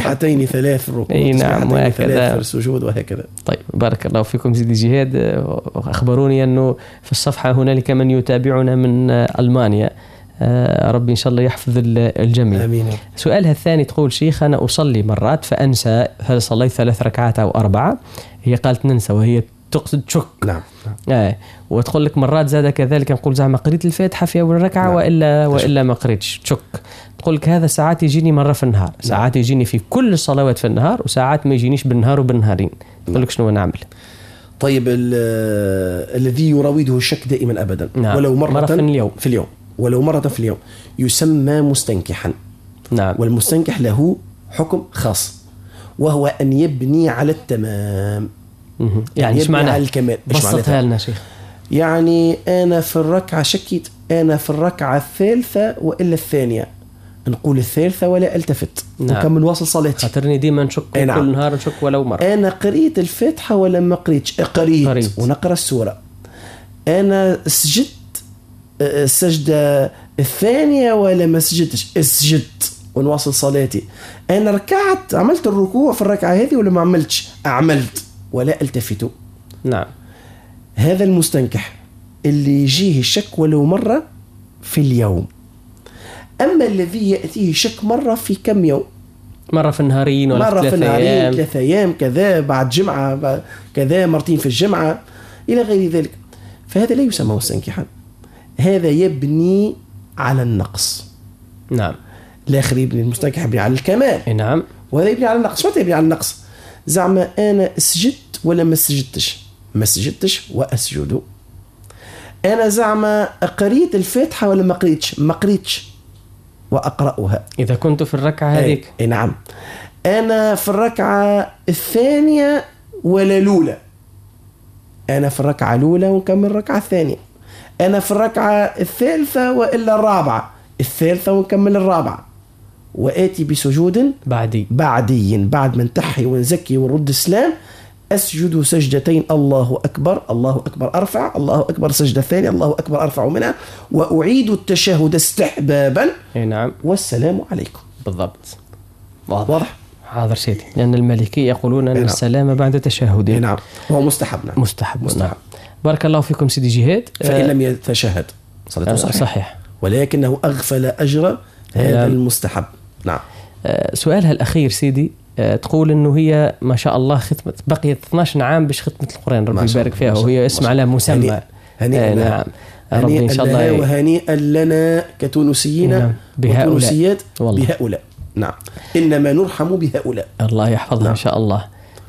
تسبيحتين 3 في الركوع، نعم، تسبيحتين 3 في السجود، وهكذا. طيب بارك الله فيكم سيدي جهاد. أخبروني أنه في الصفحة هنالك من يتابعنا من ألمانيا، ربي إن شاء الله يحفظ الجميع. آمين. سؤالها الثاني تقول: شيخ أنا أصلي مرات فأنسى هل صليت 3 ركعات أو 4. هي قالت ننسى وهي تقصد شك. نعم. وتقول لك مرات زاد كذلك نقول زعما قريت الفاتحة في أول ركعة. نعم. وإلا ما قريتش. شك. تقول لك هذا ساعات يجيني مرة في النهار، ساعات يجيني في كل الصلوات في النهار، وساعات ما يجينيش بالنهار وبالنهارين. تقول لك شنو نعمل؟ طيب الذي يراوده الشك دائما أبدا. نعم. ولو مرة في اليوم ولو مرة في اليوم يسمى مستنكحا. نعم. والمستنكح له حكم خاص، وهو أن يبني على التمام. يعني ايش معنى على الكمال؟ بسطها لنا شيخ. يعني أنا في الركعة شكيت، أنا في الركعة الثالثة وإلا الثانية، نقول الثالثة ولا التفت. نعم. وكمل واصل صلاتي. خاطرني ديما نشك كل نهار، نشك ولو مرة. أنا قريت الفاتحة ولا ما قريتش؟ قريت ونقرأ السورة. أنا سجدت السجدة الثانية ولا ما سجدتش؟ سجدت ونواصل صلاتي. أنا ركعت، عملت الركوع في الركعة هذه ولا ما عملتش؟ عملت ولا التفت. نعم. هذا المستنكح اللي يجيه الشك ولو مرة في اليوم. أما الذي يأتيه شك مرة في كم يوم، مرة في النهارين ولا مرة في النهارين، 3 أيام كذا، بعد جمعة كذا، مرتين في الجمعة إلى غير ذلك، فهذا لا يسمى مستنكحا. هذا يبني على النقص. نعم. الآخر يبني، المستنكح يبني على الكمال. نعم. وهذا يبني على النقص. متى يبني على النقص؟ زعما أنا سجدت ولا ما سجدتش؟ ما سجدتش وأسجد. أنا زعما قريت الفاتحة ولا ما قريتش؟ ما قريتش وأقرأها إذا كنت في الركعة هذيك. نعم. أنا في الركعة الثانية ولا الأولى؟ أنا في الركعة الأولى ونكمل الركعة الثانية. أنا في الركعة الثالثة وإلا الرابعة؟ الثالثة ونكمل الرابعة. وآتي بسجود بعدي بعد ما نتحي ونزكي ونرد السلام، أسجد سجدتين، الله أكبر الله أكبر أرفع، الله أكبر سجدة ثانية، الله أكبر أرفع منها، وأعيد التشهد استحبابا. نعم. والسلام عليكم. بالضبط. واضح؟ حاضر سيدي. لأن المالكية يقولون أن السلام بعد تشهد. نعم. هو مستحب. نعم. مستحب. نعم. بارك الله فيكم سيدي جهاد. فإن لم يتشهد صلاته صحيح، ولكنه أغفل أجر هذا المستحب. نعم. سؤالها الأخير سيدي، تقول إنه هي ما شاء الله ختمت، بقيت 12 عام باش ختمة القرآن، ربي يبارك فيها، وهي اسم على مسمى. هنيئا. نعم. ربي إن شاء الله وهنيئا لنا كتونسيين. نعم. وتونسيات بهؤلاء. نعم. إنما نرحم بهؤلاء. الله يحفظها. نعم. إن شاء الله.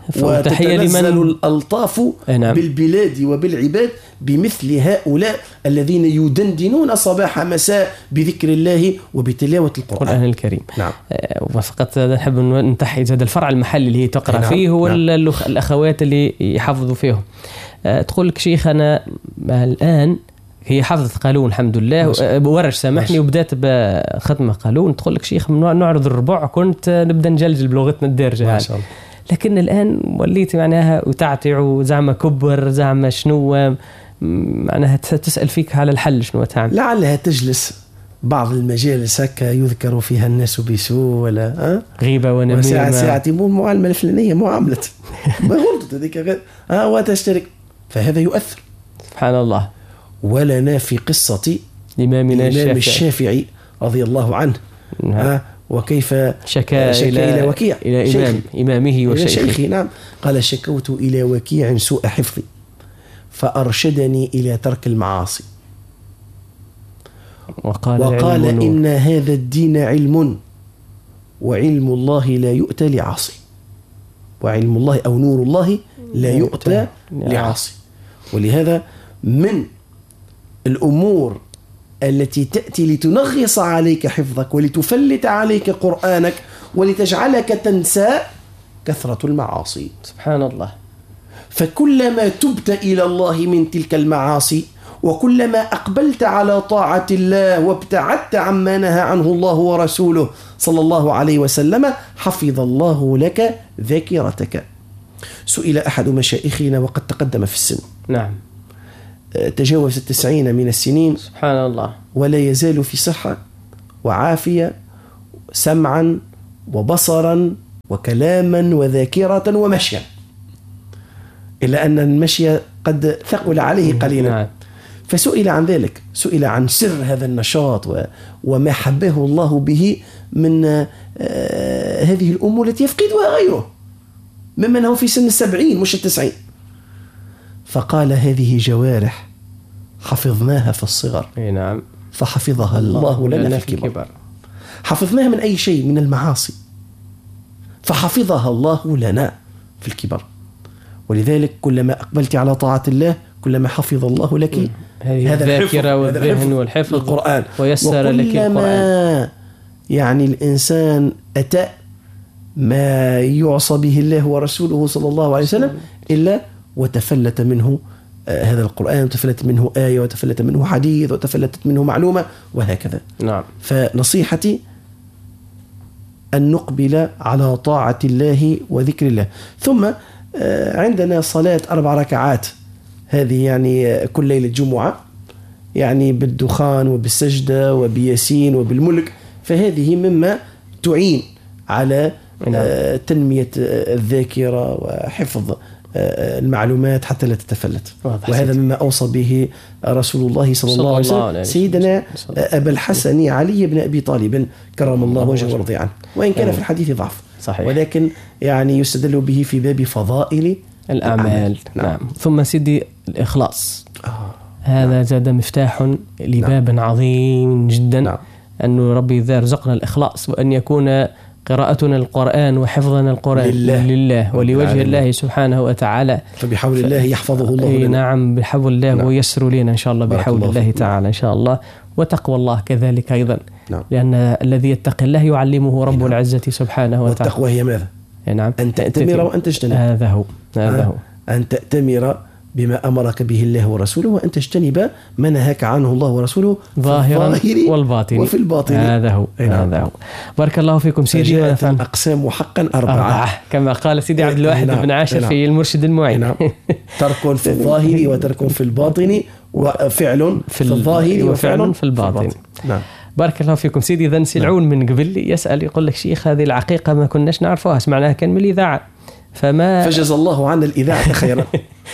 وتتنزل الألطاف بالبلاد وبالعباد بمثل هؤلاء الذين يدندنون صباح مساء بذكر الله وبتلاوة القرآن الكريم. نعم. وفقط نحب ننتحي هذا الفرع المحلي اللي هي تقرأ فيه هو الأخوات اللي يحفظوا فيهم. تقول لك شيخ أنا الآن هي حفظت قالون الحمد لله، ورش سامحني، وبدأت بختمة قالون. تقول لك شيخ نعرض الربع كنت نبدأ نجلجل بلغتنا الدارجة ما شاء الله، لكن الآن وليت معناها وتعتع وزعما كبر زعما شنو معناها تسأل فيك على الحل شنو تعمل. لعلها تجلس بعض المجالس هكا يذكر فيها الناس بسوء ولا غيبة ونميمة، ساعة يقول المعاملة الفلانية معاملة ما غلطت هذيك وتشترك، فهذا يؤثر. سبحان الله. ولنا في قصة إمامنا الشافعي رضي الله عنه وكيف شكا إلى وكيع إلى إمامه وشيخه. نعم. قال شكوت إلى وكيع سوء حفظي فأرشدني إلى ترك المعاصي، وقال إن هذا الدين علم، وعلم الله لا يؤتى لعاصي، وعلم الله أو نور الله لا يؤتى لعاصي. ولهذا من الأمور التي تأتي لتنغص عليك حفظك ولتفلت عليك قرآنك ولتجعلك تنسى كثرة المعاصي. سبحان الله. فكلما تبت إلى الله من تلك المعاصي وكلما أقبلت على طاعة الله وابتعدت عما نهى عنه الله ورسوله صلى الله عليه وسلم حفظ الله لك ذاكرتك. سئل أحد مشايخنا وقد تقدم في السن، نعم، تجاوز 90 من السنين، سبحان الله، ولا يزال في صحة وعافية، سمعا وبصرا وكلاما وذاكرة ومشيا، إلا أن المشي قد ثقل عليه قليلا. نعم. فسئل عن ذلك، سئل عن سر هذا النشاط وما حبه الله به من هذه الأمور التي يفقدها غيره ممن هو في سن 70 مش 90. فقال هذه جوارح حفظناها في الصغر، نعم، فحفظها الله لنا في الكبر. حفظناها من أي شيء؟ من المعاصي، فحفظها الله لنا في الكبر. ولذلك كلما أقبلت على طاعة الله كلما حفظ الله لك هذه الذاكرة والذهن والحفظ القرآن، ويسر لك القرآن. يعني الإنسان أتى ما يعصى به الله ورسوله صلى الله عليه وسلم إلا وتفلت منه هذا القرآن، وتفلت منه آية، وتفلت منه حديث، وتفلتت منه معلومة، وهكذا. نعم. فنصيحتي أن نقبل على طاعة الله وذكر الله. ثم عندنا صلاة 4 ركعات، هذه يعني كل ليلة جمعة، يعني بالدخان وبالسجدة وبياسين وبالملك، فهذه مما تعين على تنمية الذاكرة وحفظ المعلومات حتى لا تتفلت. وهذا مما أوصى به رسول الله صلى الله عليه وسلم سيدنا أبا الحسن علي بن أبي طالب كرم الله وجهه ورضي عنه، وإن كان في الحديث ضعف، صحيح، ولكن يعني يستدل به في باب فضائل الأعمال. نعم. ثم سيدي الإخلاص، هذا زاد مفتاح لباب عظيم جدا. أنه ربي إذا رزقنا الإخلاص، وأن يكون قراءتنا القرآن وحفظنا القرآن لله ولوجه الله سبحانه وتعالى، فبحول الله يحفظه الله لنا. نعم، بحول الله ويسر لنا إن شاء الله بحول الله تعالى إن شاء الله. وتقوى الله كذلك أيضا، لأن الذي يتقي الله يعلمه رب العزة سبحانه وتعالى. والتقوى هي ماذا؟ نعم، أن تأتمر وأن تجتنب. هذا هو أن تأتمر بما أمرك به الله ورسوله، وأن تجتنب ما نهاك عنه الله ورسوله ظاهرا والباطن وفي الباطن. هذا هو. بارك الله فيكم سيدي. فجاءت الأقسام حقا 4 كما قال سيدي عبد الواحد بن عاشر في المرشد المعين. ترك في الظاهر وترك في الباطن، وفعل في الظاهر وفعل في الباطن. بارك الله فيكم سيدي. إذن سلعون من قبل يسأل يقول لك شيخ هذه العقيقة ما كناش نعرفوها، سمعناها كان من الإذاعة، فجز الله عنا الإذاعة خيرا.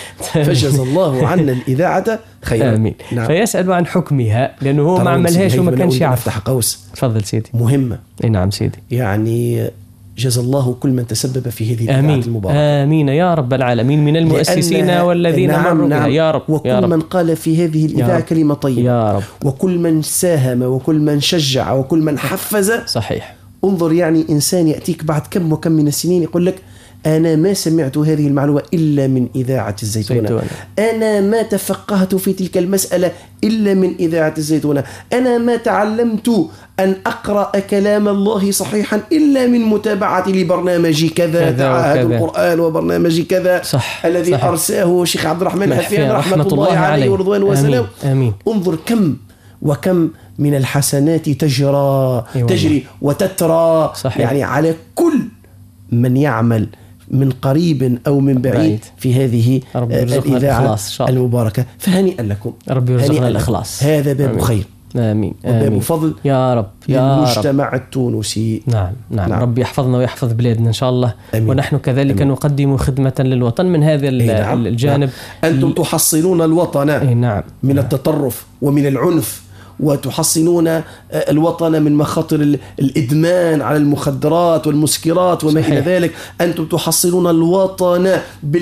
فجز الله عنا الإذاعة خيرا. آمين. فيسأل عن حكمها، لأنه هو ما عملهاش وما كانش يعرف. افتح قوس. تفضل سيدي. مهمة. نعم سيدي. يعني جزا الله كل من تسبب في هذه الإذاعة المباركة. آمين يا رب العالمين، من المؤسسين والذين مروا بها يا رب. وكل من قال في هذه الإذاعة كلمة طيبة يا رب، وكل من ساهم وكل من شجع وكل من حفز. صحيح. انظر، يعني إنسان يأتيك بعد كم وكم من السنين يقول لك أنا ما سمعت هذه المعلومة إلا من إذاعة الزيتونة. أنا ما تفقهت في تلك المسألة إلا من إذاعة الزيتونة. أنا ما تعلمت أن أقرأ كلام الله صحيحا إلا من متابعة لبرنامج كذا تعاهد القرآن وبرنامج كذا الذي أرساه شيخ عبد الرحمن حفيان رحمة الله عليه ورضوان وسلام. انظر كم وكم من الحسنات تجري وتترى. صحيح. يعني على كل من يعمل من قريب أو من بعيد في هذه الإذاعة المباركة. فهنيئا لكم، ربي يرزقنا الإخلاص. هذا باب خير. آمين. وباب فضل يا رب للمجتمع التونسي. نعم. ربي يحفظنا ويحفظ بلادنا إن شاء الله. أمين. ونحن كذلك نقدم خدمة للوطن من هذا الجانب. أنتم تحصلون الوطن من التطرف ومن العنف، وتحصنون الوطن من مخاطر الإدمان على المخدرات والمسكرات وما إلى ذلك. أنتم تحصنون الوطن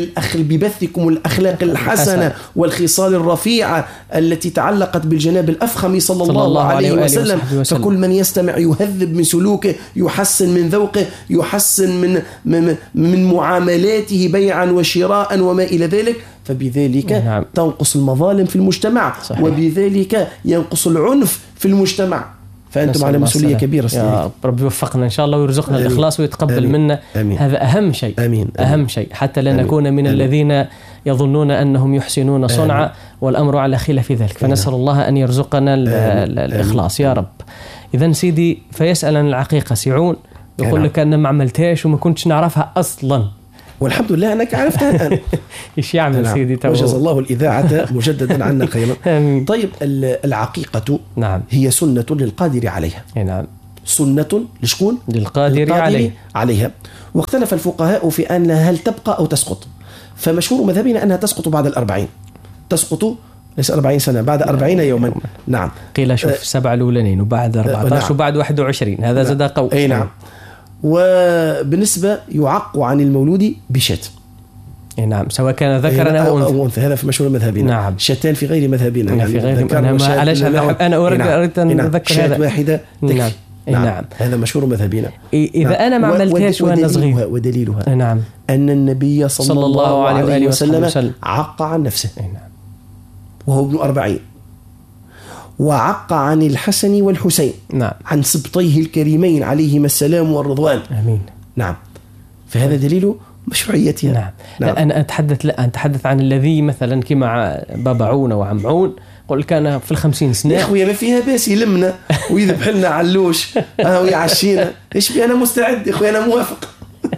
ببثكم الأخلاق الحسنة والخصال الرفيعة التي تعلقت بالجناب الأفخم صلى الله عليه وسلم. فكل من يستمع يهذب من سلوكه، يحسن من ذوقه، يحسن من معاملاته بيعا وشراء وما إلى ذلك، فبذلك تنقص المظالم في المجتمع. صحيح. وبذلك ينقص العنف في المجتمع. فأنتم على مسؤولية كبيرة. يا رب يوفقنا إن شاء الله ويرزقنا الإخلاص ويتقبل منا. هذا أهم شيء. أهم شيء حتى لا نكون من الذين يظنون أنهم يحسنون صنعا والأمر على خلاف ذلك. فنسأل الله أن يرزقنا الإخلاص يا رب. إذن سيدي فيسأل عن العقيقة سيعون، يقول لك أنا ما عملتهاش وما كنتش نعرفها أصلا، والحمد لله أنك عرفتها الآن. إيش يعمل سيدي؟ وجزا الله الإذاعة مجددا عنا خيرا. طيب، العقيقة هي سنة للقادر عليها. نعم. سنة لشكون؟ للقادر عليها. واختلف الفقهاء في أن هل تبقى أو تسقط. فمشهور مذهبنا أنها تسقط بعد 40، تسقط ليس 40 سنة، بعد 40 يوما. نعم. قيل شوف 7 الأولانين وبعد 14 نعم. وبعد 21، هذا زاد قوي. أي نعم. وبالنسبة يعق عن المولود بشاة. نعم، سواء كان ذكرا أو أنثى، هذا في مشهور مذهبنا. نعم. شتان في غير مذهبنا، يعني في غير مذهبنا. علاش أنا أردت أن أذكر هذا. شاة واحدة نعم. نعم. هذا مشهور مذهبنا. إذا نعم. أنا ما عملتهاش وأنا صغير، ودليلها نعم أن النبي صلى الله عليه وسلم عق عن نفسه، نعم، وهو ابن 40، وعق عن الحسن والحسين، نعم، عن سبطيه الكريمين عليهما السلام والرضوان. آمين. نعم. فهذا دليل مشروعيتها. نعم. نعم. أنا أتحدث عن الذي مثلا كما بابا عون وعم عون قل كان في 50 سنة. يا أخويا ما فيها باس يلمنا ويذبح لنا علوش ويعشينا، إيش بي؟ أنا مستعد يا أخويا، أنا موافق.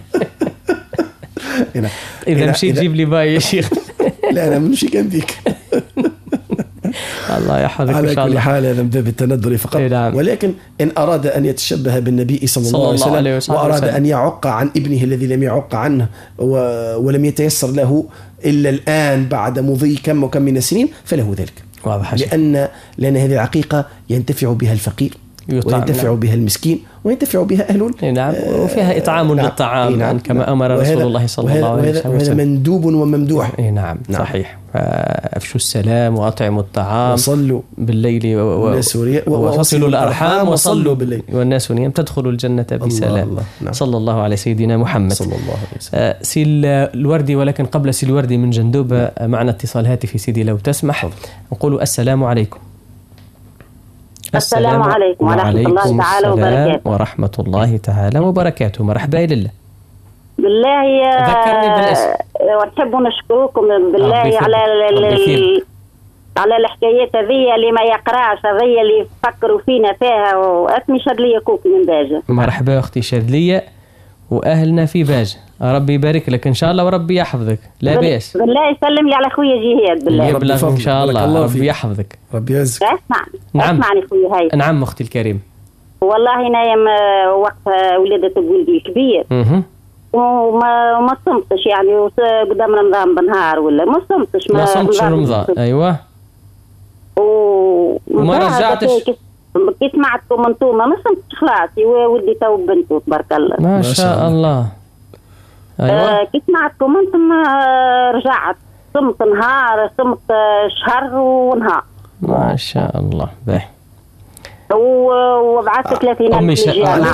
إذا مشيت جيب لي باي يا شيخ. لا أنا منشي كان بيك. الله يحفظك على إن شاء كل الله. حال هذا من باب التندر فقط. نعم. ولكن إن أراد أن يتشبه بالنبي صلى الله عليه وسلم وأراد أن يعق عن ابنه الذي لم يعق عنه ولم يتيسر له إلا الآن بعد مضي كم وكم من السنين فله ذلك. واضح. لأن هذه العقيقة ينتفع بها الفقير وينتفع نعم. بها المسكين وينتفع بها أهل. نعم. وفيها إطعام للطعام. نعم. كما أمر رسول الله صلى الله عليه وسلم. وهذا مندوب وممدوح. نعم. صحيح. أفشوا السلام وأطعموا الطعام وصلوا بالليل وفصلوا الأرحام وصلوا بالليل والناس نيام تدخلوا الجنة بسلام. نعم. صلى الله على سيدنا محمد صلى الله عليه وسلم. سيل الوردي. ولكن قبل سيل الوردي من جندوب معنا اتصال هاتفي سيدي لو تسمح. نقول السلام عليكم. السلام عليكم ورحمة الله تعالى وبركاته. ورحمة الله تعالى وبركاته. مرحبا لله. بالله ذكرني بالاسم. ونحب نشكركم بالله على الحكايات هذه اللي ما يقراش، هذه اللي يفكروا فينا فيها. واسمي شادلية كوكي من باجة. مرحبا أختي شادلية وأهلنا في باجة. ربي يبارك لك إن شاء الله وربي يحفظك. لا بأس. بالله يسلم لي على خويا جهاد. بالله يبلغ إن شاء الله. ربي يحفظك. ربي يعزك. نعم. اسمعني خويا هاي. نعم أختي الكريم. والله نايم وقت ولادة ولدي الكبير. وما صمتش يعني قدام رمضان بنهار ولا ما صمتش. ما صمتش رمضان. أيوة. وما رجعتش. كي سمعتكم انتوما ما صمتش خلاص. ولدي تو بنته تبارك الله. ما شاء الله. أيوة. كي سمعتكم انتم رجعت صمت نهار، صمت شهر ونهار. ما شاء الله. باهي. وبعثت 30,000 للجامعة.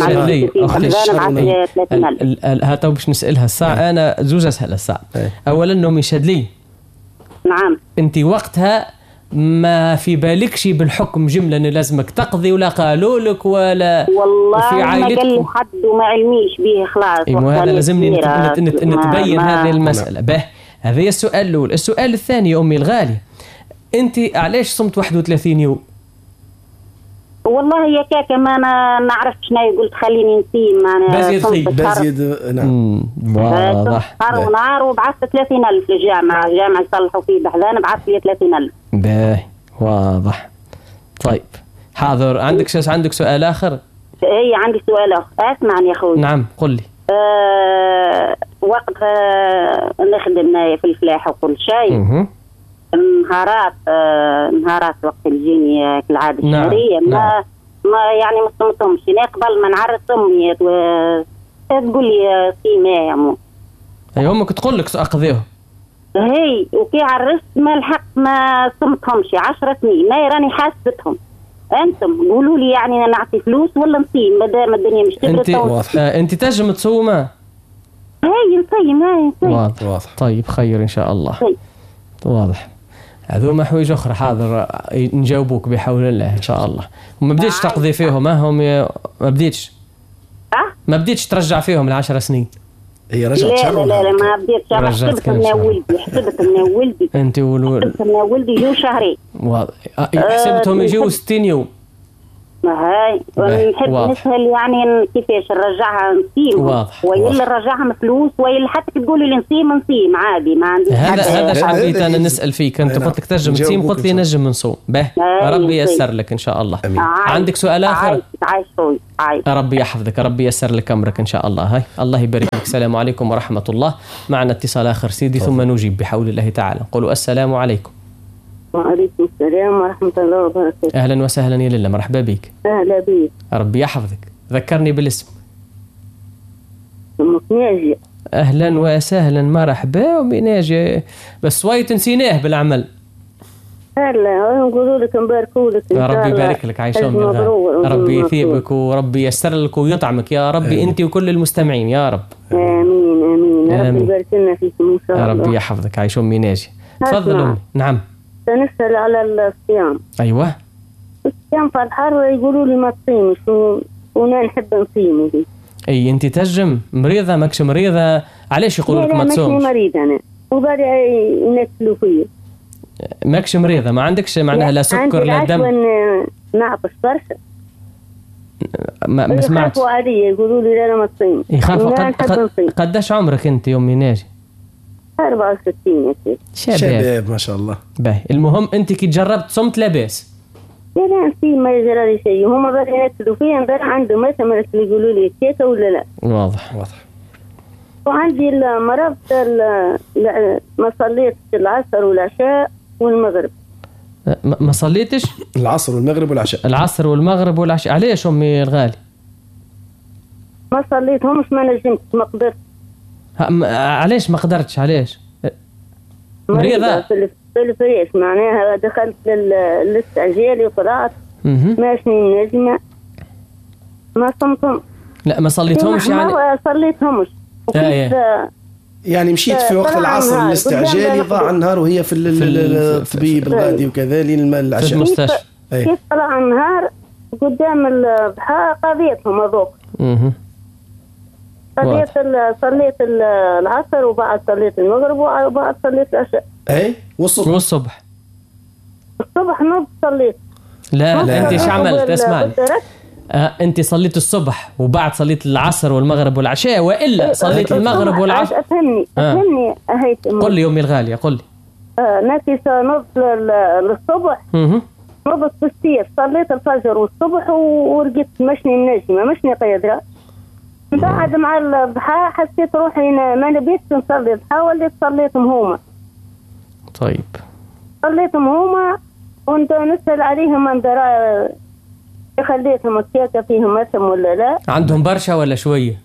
هاتو باش نسألها الساعة. أنا زوج أسهل الساعة. أولا نومي شادلي. نعم. أنت وقتها ما في بالكش بالحكم جملة أن لازمك تقضي ولا قالوا لك ولا والله ما قال لي حد وما علميش به خلاص. هذا لازمني نتبين هذه المسألة. به هذا هي السؤال الأول. السؤال الثاني يا أمي الغالية، أنت علاش صمت 31 يوم؟ والله يا كاكا ما نعرف شنو قلت خليني نسيم. بزيد. نعم. واضح. نهار ونهار. وبعثت 30,000 للجامعة. الجامعة يصلحوا فيه بحذان بعث لي 30,000. باهي. واضح. طيب حاضر. عندك سؤال آخر؟ اي عندي سؤال آخر. اسمعني يا أخوي. نعم قل لي. وقت نخدم في الفلاحة وكل شيء. نهارات وقت الجيني كالعادة الشهرية. ما يعني ما صمتهمش. قبل ما نعرض صميت تقول لي سيما يا مو. أي أمك تقول لك أقضيهم. هي وكي عرست ما الحق ما صمتهمش 10 سنين. ما راني حاسبتهم. أنتم قولوا لي يعني نعطي فلوس ولا نصيم مادام الدنيا مش تبرد. أنت تنجم تصومه. هي نصيم. واضح. طيب خير إن شاء الله. واضح. هذوما حوايج أخرى. حاضر نجاوبوك بحول الله إن شاء الله. وما بديتش تقضي فيهم. ما بديتش. ما بديتش ترجع فيهم 10 سنين. هي رجعت شهر. لا ما بديتش. حسبت من ولدي. أنت حسبت من ولدي يجوا شهرين. حسبتهم يجوا 60 يوم. ما هاي نحب نسهل يعني كيفاش نرجعها نسيم ويلا نرجعها فلوس ويلا حتى تقولي لي نسيم عادي ما عندي هذا شعبيت انا نسال فيك انت قلت لك تنجم تسيم قلت لي نجم نصوم به ربي ييسر لك ان شاء الله. عندك سؤال اخر؟ ربي يحفظك ربي ييسر لك امرك ان شاء الله. هاي الله يبارك لك. السلام عليكم ورحمه الله. معنا اتصال اخر سيدي ثم نجيب بحول الله تعالى. نقولوا السلام عليكم. وعليكم السلام ورحمة الله وبركاته. أهلا وسهلا يا لله. مرحبا بك. أهلا بك. ربي يحفظك. ذكرني بالاسم. ناجي. أهلا وسهلا مرحبا وبناجي بس وايد نسيناه بالعمل. هلا نقولوا لك نباركوا لك. يا ربي يبارك لك عايشون ربي يثيبك وربي ييسر لك ويطعمك يا ربي أنت وكل المستمعين يا رب. آمين آمين. يا رب يبارك لنا فيكم إن شاء الله. يا ربي يحفظك عايشون مناجي. تفضل أمي. نعم. سنسأل على الصيام. أيوة. الصيام في الحر يقولوا لي ما تصيمش وانا نحب نصيم. اي انت تجم مريضه ماكش مريضه علاش يقولوا لك ما تصومش؟ لا ماكش مريضه انا وباري ينكلوا فيا. ماكش مريضه ما عندكش معناها لا سكر لا دم؟ نعطش برشا. ما سمعتش. يخافوا علي يقولوا لي لا ما تصيم. يخافوا. قداش عمرك انت يا امي ناجي؟ 64 يا شباب ما شاء الله. باهي المهم انت كي جربت صمت لا باس. لا نسيم ما يجرى لي شيء. هما بغي ينكدوا فيا ندير عندهم مثلا يقولوا لي كيكه ولا لا. واضح. وعندي المرض ما صليت العصر والعشاء والمغرب. ما صليتش العصر والمغرب والعشاء؟ العصر والمغرب والعشاء. علاش امي الغالي؟ ما صليتهمش ما نجمت ما قدرت. علاش ما قدرتش؟ علاش؟ مريضة في الفريش معناها دخلت للاستعجال وطلعت ماشني نجمة ما صمتهم. لا ما صليتهمش يعني؟ ما صليتهمش. يعني مشيت في وقت العصر الاستعجالي ضاع النهار وهي في الطبيب الغادي وكذا لين العشاء في المستشفى. كيف طلع النهار قدام الضحى قضيتهم هذوك. صليت العصر وبعد صليت المغرب وبعد صليت العشاء. اي والصبح نوض صليت. لا انت ايش عملت؟ اسمعني. انت صليت الصبح وبعد صليت العصر والمغرب والعشاء والا صليت المغرب والعشاء؟ افهمني قل لي يومي الغاليه قل لي. ناسي نوض للصبح. نوضت بالسيف صليت الفجر والصبح ورقدت مشني النجمه مشني قيادره. بعد مع الضحى حسيت روحي ما نبيت نصلي الضحى وليت صليتهم هما. طيب صليتهم هما وانت نسأل عليهم من درا خليتهم الكيكة فيهم اسم ولا لا. عندهم برشا ولا شوية؟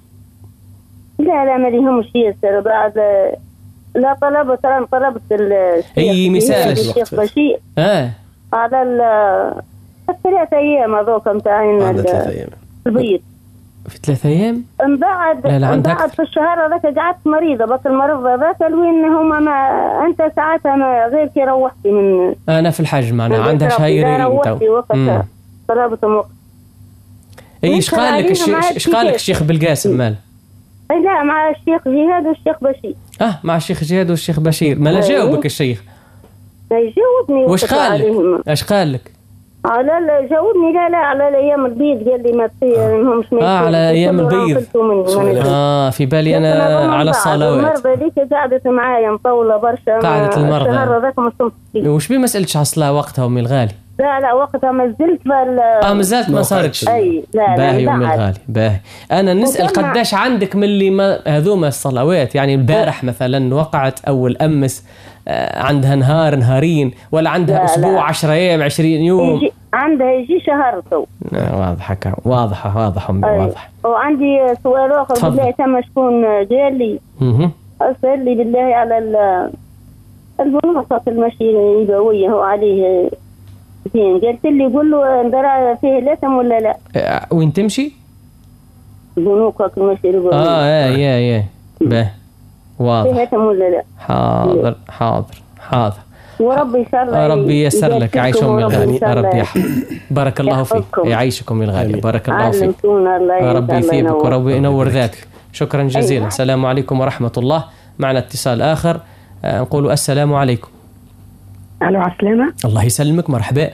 لا ما ليهمش ياسر. بعد لا طلبت اي مثال الشيخ بشير على 3 أيام هذوك متاعين البيض في 3 أيام. بعد في الشهر هذاك قعدت مريضة بس المرض هذاك وين هما ما أنت ساعتها ما غير كي روحتي من أنا في الحج معنا عندها شهيرين روحتي وقت طلبتهم وقت. إيش قال لك الشيخ بالقاسم مال؟ لا مع الشيخ جهاد والشيخ بشير. مع الشيخ جهاد والشيخ بشير. ما لا جاوبك الشيخ؟ لا يجاوبني. وش قال لك؟ ايش قال لك؟ لا جاوبني لا على ايام البيض قال لي ما فيهمش على ايام البيض. في بالي انا على الصلوات. المرضى ذيك قعدت معايا مطوله برشا. قعدت المرضى الشهر هذاك ما صمت فيه. وش بي ما سالتش على الصلاه وقتها امي الغالي؟ لا وقتها ما زلت ما زلت ما صارتش. اي لا باهي امي الغالي باهي. انا نسال قداش عندك من اللي هذوما الصلوات يعني البارح مثلا وقعت اول امس عندها نهار نهارين ولا عندها اسبوع 10 ايام 20 يوم؟ عندها يجي شهر تو. واضح امي واضح. وعندي سؤال اخر بالله تم شكون جالي اسال لي بالله على البنوصة المشي يبويه وعليه زين. قلت لي قول له ندرى فيه لثم ولا لا. وين تمشي؟ بنوكك المشي يبويه. يا باه واضح. فيه لثم ولا لا. حاضر. وربي ان شاء الله ربي ييسر لك. عيش امي الغالي. ربي يحفظك. بارك الله فيك. يعيشك امي الغالي. بارك الله فيك. ربي يثيبك وربي ينور ذاتك. شكرا جزيلا. السلام عليكم ورحمة الله. معنا اتصال آخر. نقول السلام عليكم. الو على السلامه. الله يسلمك، مرحبا.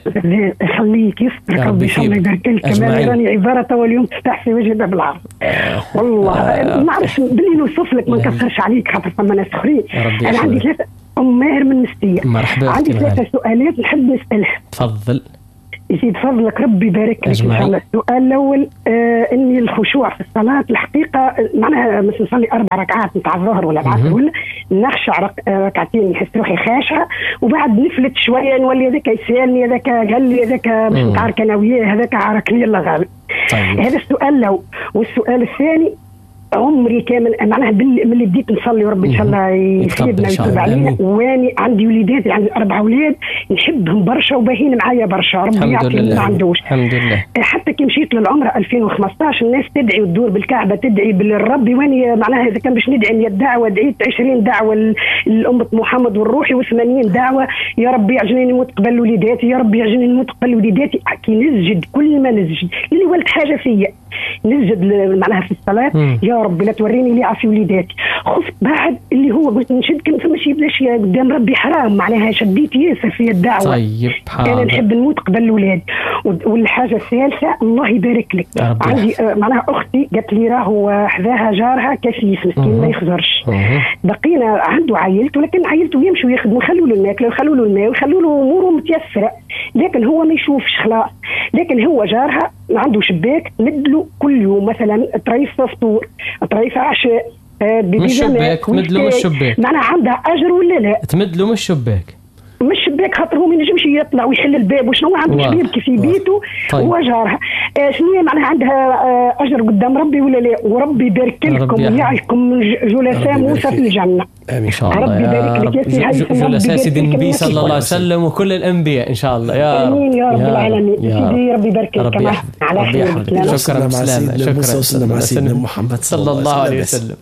يخليك يسترك ربي، ان شاء الله يبارك لك. كمان راني عباره واليوم تفتح في وجه باب العرض. والله ما نعرفش بلي نوصف لك، ما نكثرش عليك خاطر فما ناس اخرين. انا عندي 3 ماهر من مستيه. مرحبا. عندي 3 سؤالات نحب نسالها. تفضل. يزيد فضلك ربي يبارك لك ان شاء الله. السؤال الاول اني الخشوع في الصلاه الحقيقه معناها مثلا نصلي 4 ركعات نتاع الظهر ولا العصر ولا نخشع ركعتين نحس روحي خاشعه، وبعد نفلت شويه نولي هذاك يسالني هذاك قال لي هذاك مش نتعارك انا وياه هذاك عاركني الله غالب. طيب. هذا السؤال الاول. والسؤال الثاني عمري كامل معناها من اللي بديت نصلي وربي ان شاء الله يفيدنا ويتوب علينا، واني عندي وليدات، عندي 4 اولاد نحبهم برشا وباهين معايا برشا، ربي يعطيهم ما عندوش. الحمد لله. حتى كي مشيت للعمره 2015 الناس تدعي وتدور بالكعبه تدعي بالرب، واني معناها اذا كان باش ندعي 100 دعوه دعيت 20 دعوه لأمة محمد والروحي و80 دعوه يا ربي يعجنني نموت قبل وليداتي، يا ربي يعجنني نموت قبل وليداتي. كي نسجد كل ما نسجد اللي ولد حاجه فيا نسجد معناها في الصلاه يا ربي لا توريني اللي عافي وليداتي. خفت بعد اللي هو قلت نشد كنت ماشي بلاش قدام ربي حرام، معناها شديت ياسر في الدعوه. طيب انا نحب نموت قبل الولاد. والحاجه الثالثه الله يبارك لك، عندي معناها اختي قالت لي راهو حذاها جارها كفيف مسكين ما يخزرش. بقينا عنده عائلته، لكن عائلته يمشوا يخدموا يخلوا له الماكله ويخلوا له الماء ويخلوا له اموره متيسره، لكن هو ما يشوفش خلاص. لكن هو جارها عنده شباك مدلو كل يوم مثلا طريف فطور طريف عشاء مش شباك تمدلو مش شباك، معناها عندها اجر ولا لا؟ تمدلو مش شباك مش شباك خاطر هو ما ينجمش يطلع ويحل الباب وشنو عنده شبيك في بيته. طيب. وجارها شنو معناها عندها اجر قدام ربي ولا لا؟ وربي يبارك لكم ويعيكم جلساء موسى في الجنه. امين ان شاء الله يا رب. جلساء سيدي النبي صلى الله عليه وسلم وكل الانبياء ان شاء الله يا رب. امين يا رب العالمين. سيدي ربي يبارك لك على خير. شكرا سلام. شكرا مع سيدنا محمد صلى الله عليه وسلم.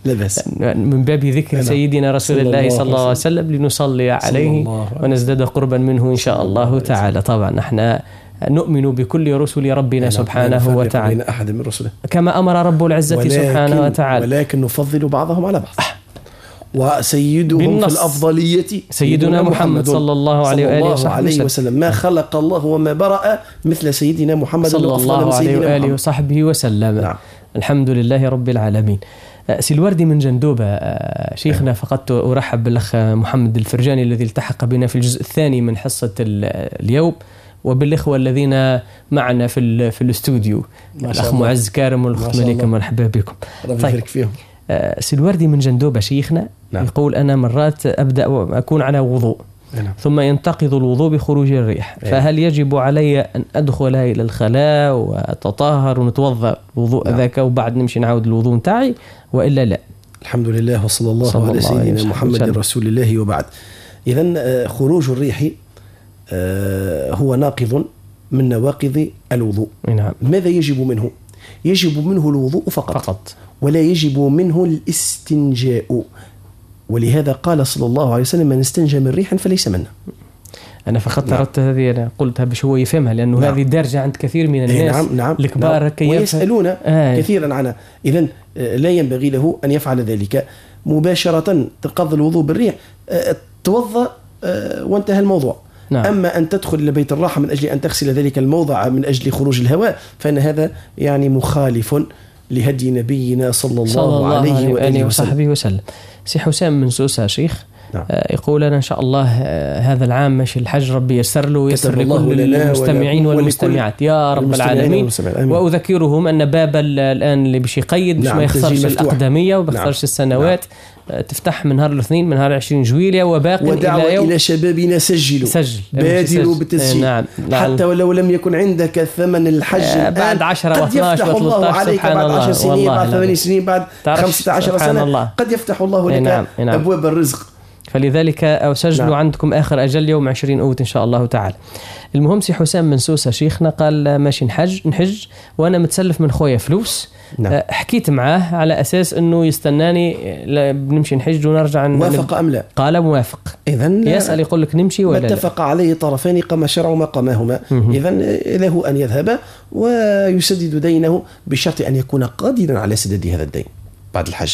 من باب ذكر سيدنا رسول الله صلى الله عليه وسلم لنصلي عليه ونزداد قربا منه إن شاء الله تعالى. طبعا نحن نؤمن بكل رسل ربنا سبحانه وتعالى أحد من رسله كما أمر رب العزة سبحانه وتعالى، ولكن نفضل بعضهم على بعض. وسيدهم في الأفضلية سيدنا محمد صلى الله عليه وآله وسلم. ما خلق الله وما برأ مثل سيدنا محمد صلى الله عليه وآله وصحبه وسلم. نعم. الحمد لله رب العالمين. سلوردي من جندوبة شيخنا، فقدت أرحب بالأخ محمد الفرجاني الذي التحق بنا في الجزء الثاني من حصة اليوم، وبالإخوة الذين معنا في الاستوديو الأخ معز كارم والأخت مليكة، مرحبا بكم. طيب فيهم. سلوردي من جندوبة شيخنا نعم. يقول أنا مرات أبدأ أكون على وضوء نعم. ثم ينتقض الوضوء بخروج الريح، فهل يجب علي أن أدخل إلى الخلاء وأتطهر ونتوضأ وضوء نعم. ذاك وبعد نمشي نعود الوضوء نتاعي وإلا لا؟ الحمد لله وصلى الله على سيدنا محمد رسول الله وبعد. إذن خروج الريح هو ناقض من نواقض الوضوء نعم. ماذا يجب منه؟ يجب منه الوضوء فقط ولا يجب منه الاستنجاء، ولهذا قال صلى الله عليه وسلم من استنجى من ريح فليس منا. أنا فقط أردت هذه، أنا قلتها باش هو يفهمها لأنه نعم. هذه دارجة عند كثير من الناس نعم. الكبار نعم. ويسألون كثيرا عنها. إذن لا ينبغي له أن يفعل ذلك مباشرة. تقضي الوضوء بالريح توضأ وانتهى الموضوع. نعم. أما أن تدخل إلى بيت الراحة من أجل أن تغسل ذلك الموضع من أجل خروج الهواء فإن هذا يعني مخالف لهدي نبينا صلى الله عليه وآله وصحبه وسلم. سي حسام من سوسة شيخ نعم. يقول أنا إن شاء الله هذا العام ماشي الحج، ربي يسر له ويسر لكل المستمعين والمستمعات يا رب العالمين. وأذكرهم أن باب الآن اللي بيش يقيد مش نعم. ما يخسرش الأقدمية وما يخسرش نعم. السنوات نعم. تفتح من نهار الاثنين من نهار 20 جويلية وباقي ودعوة إلى شبابنا سجل بادروا بالتسجيل نعم. حتى ولو لم يكن عندك ثمن الحج بعد 10 قد يفتح الله عليك بعد 10 سنين بعد 8 سنين بعد 15 سنة الله. قد يفتح الله لك نعم. أبواب الرزق. فلذلك أسجلوا نعم. عندكم آخر أجل يوم 20 أوت إن شاء الله تعالى. المهم سي حسام من سوسة شيخنا قال ماشي نحج وأنا متسلف من خويا فلوس نعم. حكيت معاه على أساس أنه يستناني بنمشي نحج ونرجع. موافق أم لا؟ قال موافق. إذن يسأل يقول لك نمشي ولا لا؟ اتفق عليه طرفان قام شرع ما قامهما. إذن له أن يذهب ويسدد دينه بشرط أن يكون قادرا على سداد هذا الدين بعد الحج.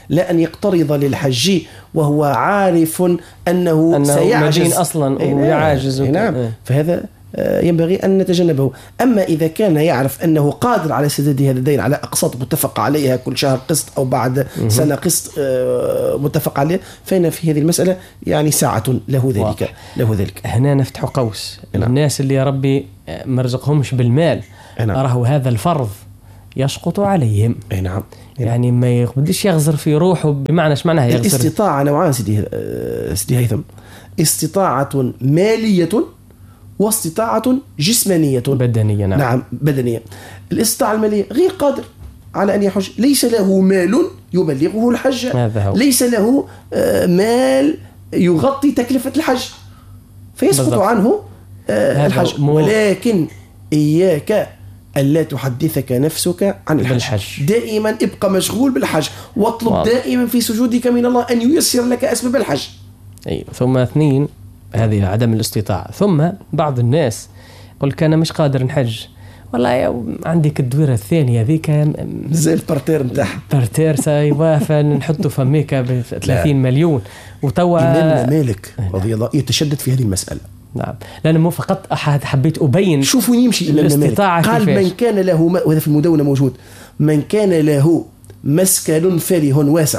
لا أن يقترض للحج وهو عارف أنه سيعجز مدين أصلا ويعاجز. نعم. فهذا ينبغي أن نتجنبه. أما إذا كان يعرف أنه قادر على سداد هذا الدين على أقساط متفق عليها كل شهر قسط أو بعد سنة قسط متفق عليه، فإن في هذه المسألة يعني ساعة له ذلك. هنا نفتح قوس. الناس اللي يا ربي مرزقهمش بالمال أراه هذا الفرض يسقط عليهم. نعم. يعني ما يقدرش يغزر في روحه. بمعنى ايش معناها يغزر؟ الاستطاعة نوعان سيدي هيثم، استطاعة مالية واستطاعة جسمانية بدنية. نعم بدنية. الاستطاعة المالية غير قادر على أن يحج، ليس له مال يبلغه الحج، ليس له مال يغطي تكلفة الحج فيسقط عنه الحج. ولكن إياك ألا تحدثك نفسك عن الحج. دائما ابقى مشغول بالحج واطلب دائما في سجودك من الله أن ييسر لك أسباب الحج. ثم 2 هذه عدم الاستطاعة. ثم بعض الناس يقول لك أنا مش قادر نحج، والله عندك الدويرة الثانية ذيك زي البارتير متاعها بارتير سايبا نحطه فميكا ب30 مليون وتوا إمام مالك رضي الله يتشدد في هذه المسألة. نعم. لأن مو فقط أحد حبيت أبين شوفوا يمشي إمام مالك قال من كان له وهذا في المدونة موجود، من كان له مسكن فله واسع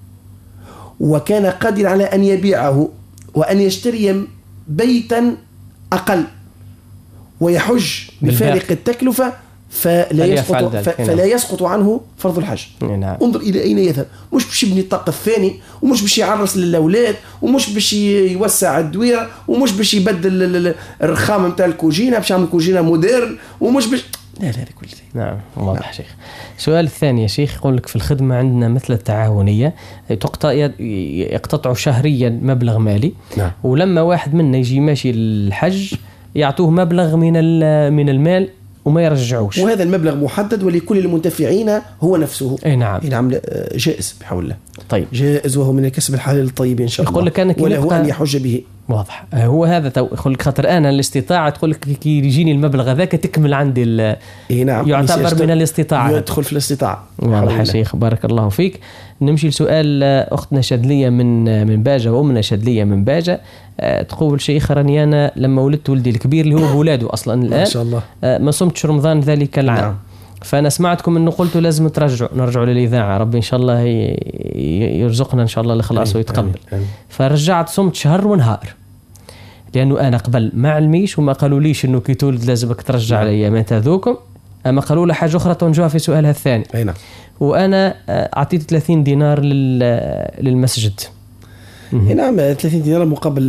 وكان قادر على أن يبيعه وأن يشتري بيتا أقل ويحج بفارق التكلفة فلا يسقط عنه فرض الحج. نعم. انظر إلى أين يذهب، مش باش يبني الطاق الثاني، ومش باش يعرس للأولاد، ومش باش يوسع الدويرة، ومش باش يبدل الرخام متاع الكوجينة باش يعمل كوجينة مودرن، ومش باش لا كل شيء. نعم واضح. نعم. شيخ سؤال الثاني يا شيخ يقول لك في الخدمة عندنا مثل التعاونية يقتطعوا شهريا مبلغ مالي. نعم. ولما واحد منا يجي ماشي الحج يعطوه مبلغ من المال وما يرجعوش، وهذا المبلغ محدد ولكل المنتفعين هو نفسه. نعم. نعم جائز بحول الله. طيب جائز وهو من الكسب الحلال الطيب إن شاء الله. يقول لك أنا وله أن يحج به. واضح. هو هذا يقول لك خاطر أنا الاستطاعة تقول لك كي يجيني المبلغ هذاك تكمل عندي نعم. يعتبر من الاستطاعة، يدخل في الاستطاعة. واضح يا شيخ بارك الله فيك. نمشي لسؤال أختنا شادلية من باجة وأمنا شادلية من باجة. تقول شيخ راني أنا لما ولدت ولدي الكبير اللي هو بولاده أصلا الآن ما شاء الله ما صمتش رمضان ذلك العام. نعم. فأنا سمعتكم أنه قلتوا لازم نرجعوا للإذاعة، ربي إن شاء الله يرزقنا إن شاء الله الإخلاص ويتقبل. فرجعت صمت شهر ونهار لأنه أنا قبل ما علميش وما قالوا ليش أنه كي تولد لازمك ترجع على أيامات هذوكم، أما قالوا له حاجة أخرى تنجوها في سؤالها الثاني. وأنا أعطيت 30 دينار للمسجد. نعم 30 دينار مقابل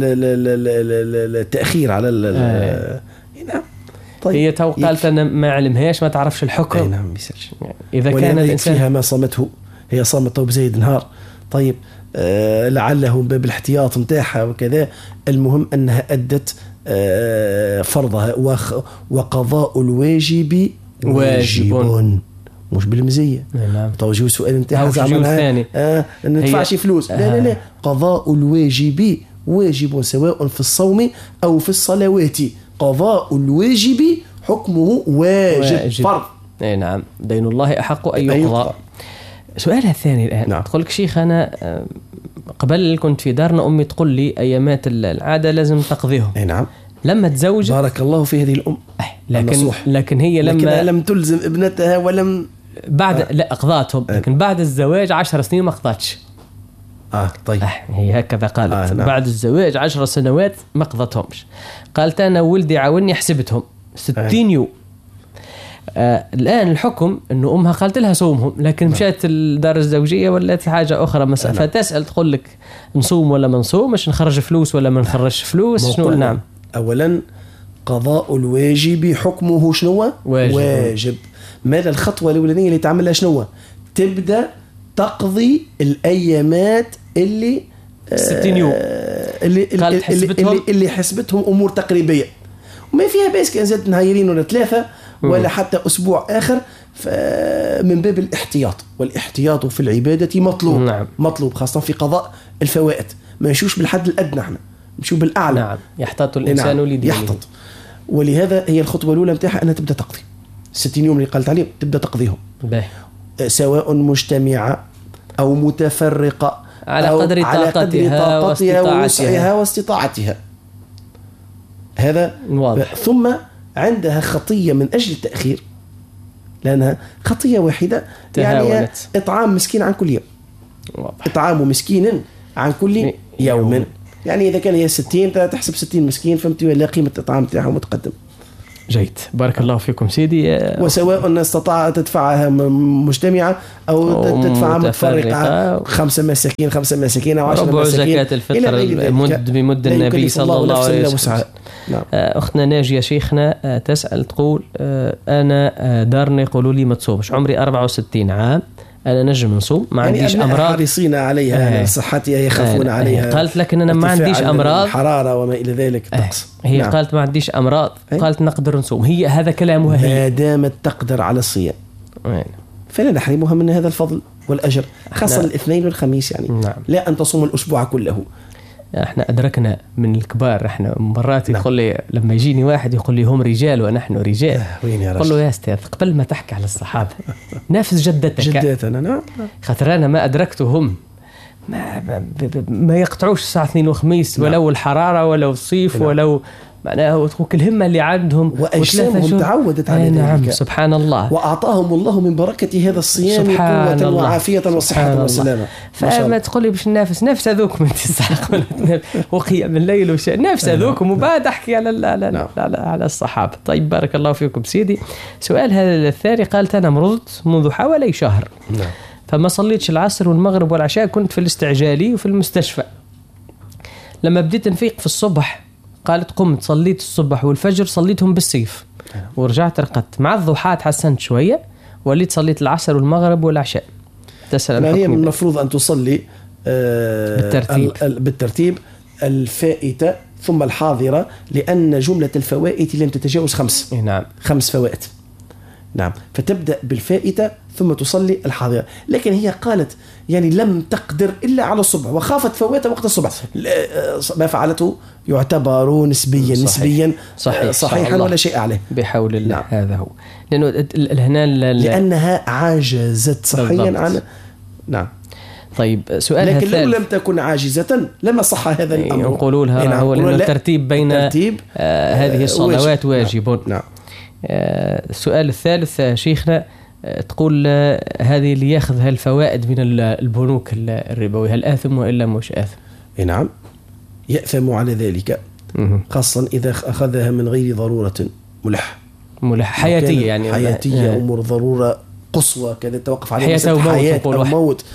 التأخير على نعم. طيب هي قالت أنا ما علمهاش ما تعرفش الحكم. نعم بيسالش. إذا كان الإنسان فيها ما صامته، هي صامته بزيد نهار. طيب لعله باب الاحتياط متاعها وكذا، المهم أنها أدت فرضها. وقضاء الواجب واجب مش بالمزية. نعم. توجيه السؤال نتاعها زعما ندفعش فلوس. لا قضاء الواجب واجب سواء في الصوم أو في الصلوات. قضاء الواجب حكمه واجب فرض. نعم دين الله أحق أن يقضى. سؤالها الثاني الآن. نعم. تقول لك شيخ أنا قبل كنت في دارنا أمي تقول لي أيامات العادة لازم تقضيهم. نعم. لما تزوجت بارك الله في هذه الأم لكن هي لم تلزم ابنتها ولم بعد لا أقضاتهم لكن بعد الزواج 10 سنين ما قضتش. طيب هي هكذا قالت. نعم. بعد الزواج 10 سنوات ما قضتهمش. قالت أنا ولدي عاوني حسبتهم 60 يوم. الآن الحكم إنه أمها قالت لها صومهم، لكن مشات الدار الزوجية ولا في حاجة أخرى مثلا فتسأل تقول لك نصوم ولا ما نصومش، نخرج فلوس ولا ما نخرجش فلوس شنو؟ نعم. أولا قضاء الواجب حكمه شنو؟ واجب. ماذا الخطوة الأولانية اللي تعملها شنو؟ تبدأ تقضي الأيامات اللي 60 يوم اللي حسبتهم أمور تقريبية وما فيها بس كان زاد نهايرين ولا 3 ولا حتى أسبوع آخر من باب الاحتياط، والاحتياط في العبادة مطلوب. نعم. مطلوب خاصة في قضاء الفوائد، ما نشوش بالحد الأدنى، احنا نشوف بالأعلى. نعم. يحتاط الإنسان لدينه. يحتاط. ولهذا هي الخطوة الأولى متاعها أنها تبدأ تقضي 60 يوم اللي قالت عليهم، تبدأ تقضيهم به. سواء مجتمعة أو متفرقة على أو قدر طاقتها ووسعها واستطاعتها. هذا واضح. ثم عندها خطية من أجل التأخير، لأنها خطية واحدة يعني إطعام مسكين عن كل يوم. واضح. إطعام مسكين عن كل يوم. يعني إذا كان هي 60 تحسب 60 مسكين، فهمت ولا قيمة الإطعام تاعها متقدم. جيد، بارك الله فيكم سيدي. وسواء استطاع تدفعها مجتمعة أو تدفعها متفرقة، 5 مساكين 5 مساكين أو 10 مساكين، زكاة الفطر مد بمد النبي صلى الله عليه وسلم. نعم. أختنا ناجية شيخنا تسأل تقول أنا دارنا يقولوا لي ما تصومش، عمري 64 عام، أنا نجم نصوم، ما يعني عنديش أمراض، حريصين عليها صحتها، يخافون عليها. قالت لكن أنا ما عنديش أمراض، الحرارة وما إلى ذلك الطقس. هي نعم. قالت ما عنديش أمراض، قالت نقدر نصوم، هي هذا كلامها هي ما دامت تقدر على الصيام فلا نحرمها من هذا الفضل والأجر، خاصة الاثنين والخميس يعني. نعم. لا أن تصوم الأسبوع كله. احنا أدركنا من الكبار، احنا مرات يقول لي لما يجيني واحد يقول لي هم رجال ونحن رجال، قل له يا أستاذ قبل ما تحكي على الصحابة نافس جدتنا. نعم. خاطر أنا ما أدركتهم ما يقطعوش الساعة 2 وخميس، نعم. ولو الحرارة ولو الصيف، نعم. ولو معناه كل همة اللي عندهم وأجسامهم تعودت على ذلك. نعم سبحان الله. وأعطاهم الله من بركة هذا الصيام قوة وعافية وصحة وسلامة. فما تقولي باش نفس هذوكم انت الساعة وقيام الليل نفس هذوكم، وبعد أحكي على الصحابة. طيب بارك الله فيكم سيدي. سؤال هذا الثاني، قالت أنا مرضت منذ حوالي شهر، نعم. فما صليتش العصر والمغرب والعشاء، كنت في الاستعجالي وفي المستشفى. لما بديت نفيق في الصبح قالت قمت صليت الصبح والفجر صليتهم بالسيف، ورجعت رقدت مع الضحى تحسنت شوية، وليت صليت العصر والمغرب والعشاء. تسأل هي المفروض أن تصلي بالترتيب الفائتة ثم الحاضرة، لأن جملة الفوائت لم تتجاوز 5. نعم 5 فوائت. نعم. فتبدأ بالفائتة ثم تصلي الحاضرة. لكن هي قالت يعني لم تقدر إلا على الصبح وخافت فوات وقت الصبح. ما فعلته يعتبر نسبيا صحيحا ولا شيء عليه بحول الله. نعم. هذا هو، لأنه لأنها عاجزت صحيا عن. نعم. طيب سؤال لكن لو لم تكن عاجزة لما صح هذا الأمر. يقولوا لها هو لأن الترتيب بين هذه الصلوات واجب. نعم. السؤال الثالث شيخنا تقول هذه اللي ياخذ الفوائد من البنوك الربوي هل آثم وإلا مش آثم؟ نعم يأثم على ذلك، خاصة إذا أخذها من غير ضرورة ملح حياتية، يعني حياتية أمور ضرورة قصوى كذا توقف عليها حياة أو موت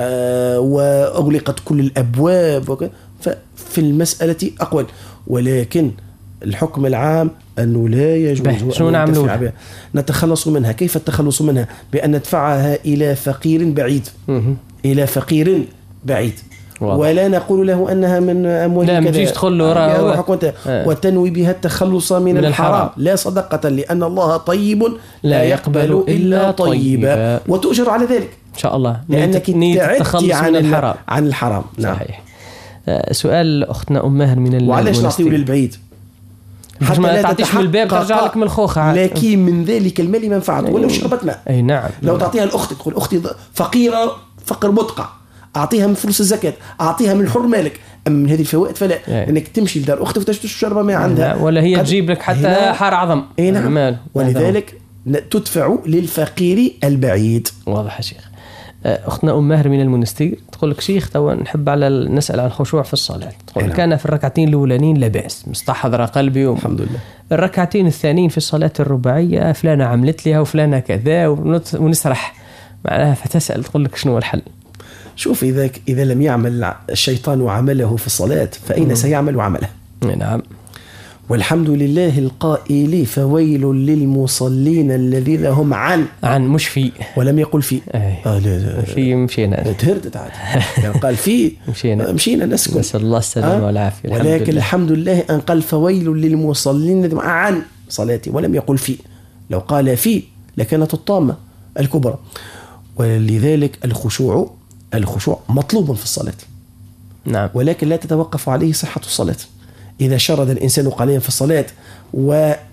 وأغلقت كل الأبواب ففي المسألة أقوال. ولكن الحكم العام أنه لا يجوز شو نعمل؟ نتخلص منها. كيف التخلص منها؟ بأن ندفعها إلى فقير بعيد. إلى فقير بعيد. ولا نقول له أنها من أموال كذا، لا مجيش تدخل له وتنوي بها التخلص من الحرام. لا صدقة، لأن الله طيب لا يقبل إلا طيبا، وتؤجر على ذلك إن شاء الله، لأنك تعدتي عن الحرام. نعم. صحيح. سؤال أختنا أم ماهر من وعلاش نعطيه للبعيد؟ حتى لا تعطيش من الباب ترجع لك من الخوخة، لكن من ذلك المال منفعة. ولو شربت ماء. أي نعم. لو تعطيها لأختك تقول أختي فقيرة فقر مدقع، أعطيها من فلوس الزكاة، أعطيها من حر مالك. أما من هذه الفوائد فلا، أنك تمشي لدار أختك وتشرب ما عندها، ولا هي تجيب لك حتى حار عظم. نعم. ولذلك تدفع للفقير البعيد. واضح يا شيخ. أختنا أم ماهر من المنستير تقول لك شيخ توا نحب نسأل عن الخشوع في الصلاة. تقول كان في الركعتين الأولانيين لا بأس، مستحضر قلبي الحمد لله. الركعتين الثانيين في الصلاة الرباعية فلانة عملت لها وفلانة كذا ونسرح معناها، فتسأل تقول لك شنو الحل؟ شوف إذا لم يعمل الشيطان عمله في الصلاة فأين سيعمل عمله؟ نعم. والحمد لله القائل فويل للمصلين الذين هم عن مش في، ولم يقل في. لا في مشينا تهردت عاد يعني قال في مشينا نسكن، نسأل الله السلامة والعافية. ولكن الحمد لله أن قال فويل للمصلين الذين عن صلاتي ولم يقل في. لو قال في لكانت الطامة الكبرى. ولذلك الخشوع مطلوب في الصلاة. نعم. ولكن لا تتوقف عليه صحة الصلاة. إذا شرد الإنسان قليلا في الصلاة وكان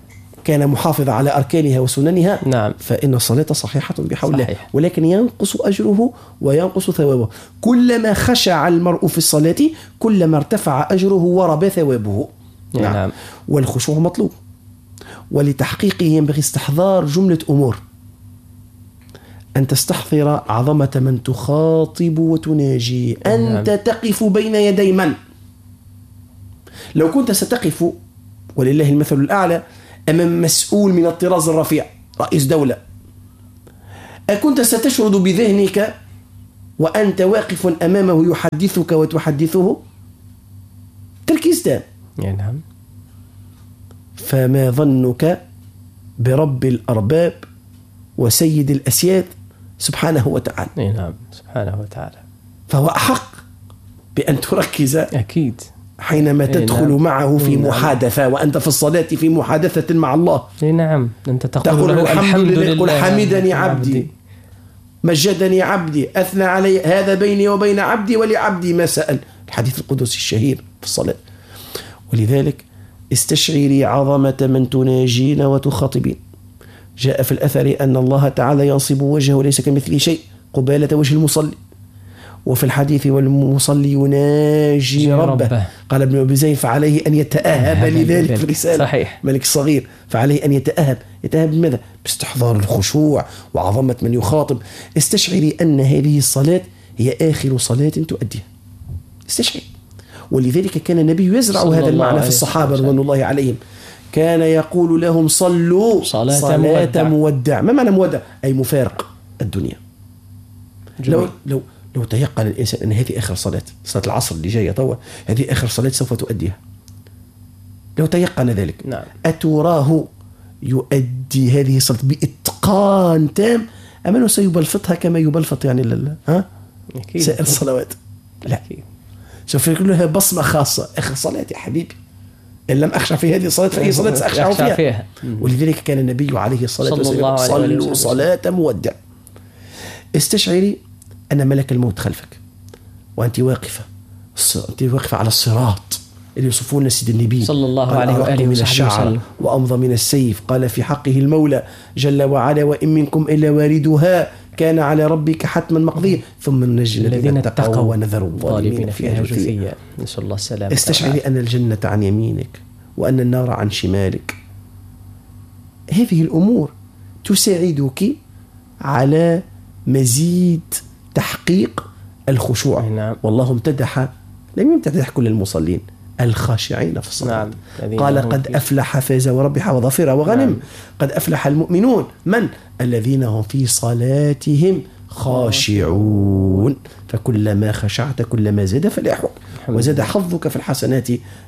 كان محافظا على أركانها وسننها نعم. فإن الصلاة صحيحة بحول الله، صحيح. ولكن ينقص أجره وينقص ثوابه. كلما خشع المرء في الصلاة كلما ارتفع أجره وربى ثوابه. نعم. والخشوع مطلوب، ولتحقيقه ينبغي استحضار جملة أمور: أن تستحضر عظمة من تخاطب وتناجي. أنت تقف بين يدي من؟ لو كنت ستقف ولله المثل الأعلى أمام مسؤول من الطراز الرفيع، رئيس دولة، أكنت ستشرد بذهنك وأنت واقف أمامه يحدثك وتحدثه؟ تركيز تام. نعم. فما ظنك برب الأرباب وسيد الأسياد سبحانه وتعالى؟ نعم سبحانه وتعالى. فهو أحق بأن تركز أكيد حينما تدخل نعم. معه في محادثة، وأنت في الصلاة في محادثة مع الله. نعم. أنت تقول له الحمد لله، قل حمدني عبدي، مجدني عبدي، أثنى علي، هذا بيني وبين عبدي ولعبدي ما سأل، الحديث القدسي الشهير في الصلاة. ولذلك استشعري عظمة من تناجين وتخاطبين. جاء في الأثر أن الله تعالى ينصب وجهه ليس كمثله شيء قبالة وجه المصلي، وفي الحديث والمصلي يناجي ربه. قال ابن أبي زيد فعليه أن يتأهب لذلك في الرسالة. صحيح. ملك الصغير فعليه أن يتأهب بماذا؟ باستحضار الخشوع وعظمة من يخاطب. استشعري أن هذه الصلاة هي آخر صلاة تؤديها. استشعري. ولذلك كان النبي يزرع هذا المعنى في الصحابة رضوان الله عليهم. كان يقول لهم صلوا صلاة مودع. ما معنى مودع؟ أي مفارق الدنيا. لو تيقن الإنسان أن هذه آخر صلاة العصر اللي جاية طوى، هذه آخر صلاة سوف تؤديها، لو تيقن ذلك، نعم. أتراه يؤدي هذه الصلاة بإتقان تام أم أنه سيبلفطها كما يبلفط يعني سائر الصلوات؟ لا، سوف يكون لها بصمة خاصة. آخر صلاة يا حبيبي، إن لم أخشع في هذه الصلاة فأي صلاة سأخشع فيها. ولذلك كان النبي عليه الصلاة والسلام صلوا صلاة مودع. استشعري أن ملك الموت خلفك وأنت واقفة على الصراط اللي يصفون سيد النبي صلى الله عليه وآله وسلم وأمضى من السيف. قال في حقه المولى جل وعلا: وإن منكم إلا واردها كان على ربك حتما مقضيا ثم ننجي الذين اتقوا ونذر الظالمين فيها جثيا. نسأل الله السلامة. استشعري أن الجنة عن يمينك وأن النار عن شمالك. هذه الأمور تساعدك على مزيد تحقيق الخشوع. نعم. والله لم يمتدح كل المصلين، الخاشعين في الصلاة. نعم. قال: قد أفلح فاز وربح وظفر وغنم. نعم. قد أفلح المؤمنون من؟ الذين هم في صلاتهم خاشعون. فكلما خشعت كلما زاد فلاحك وزاد حظك في الحسنات،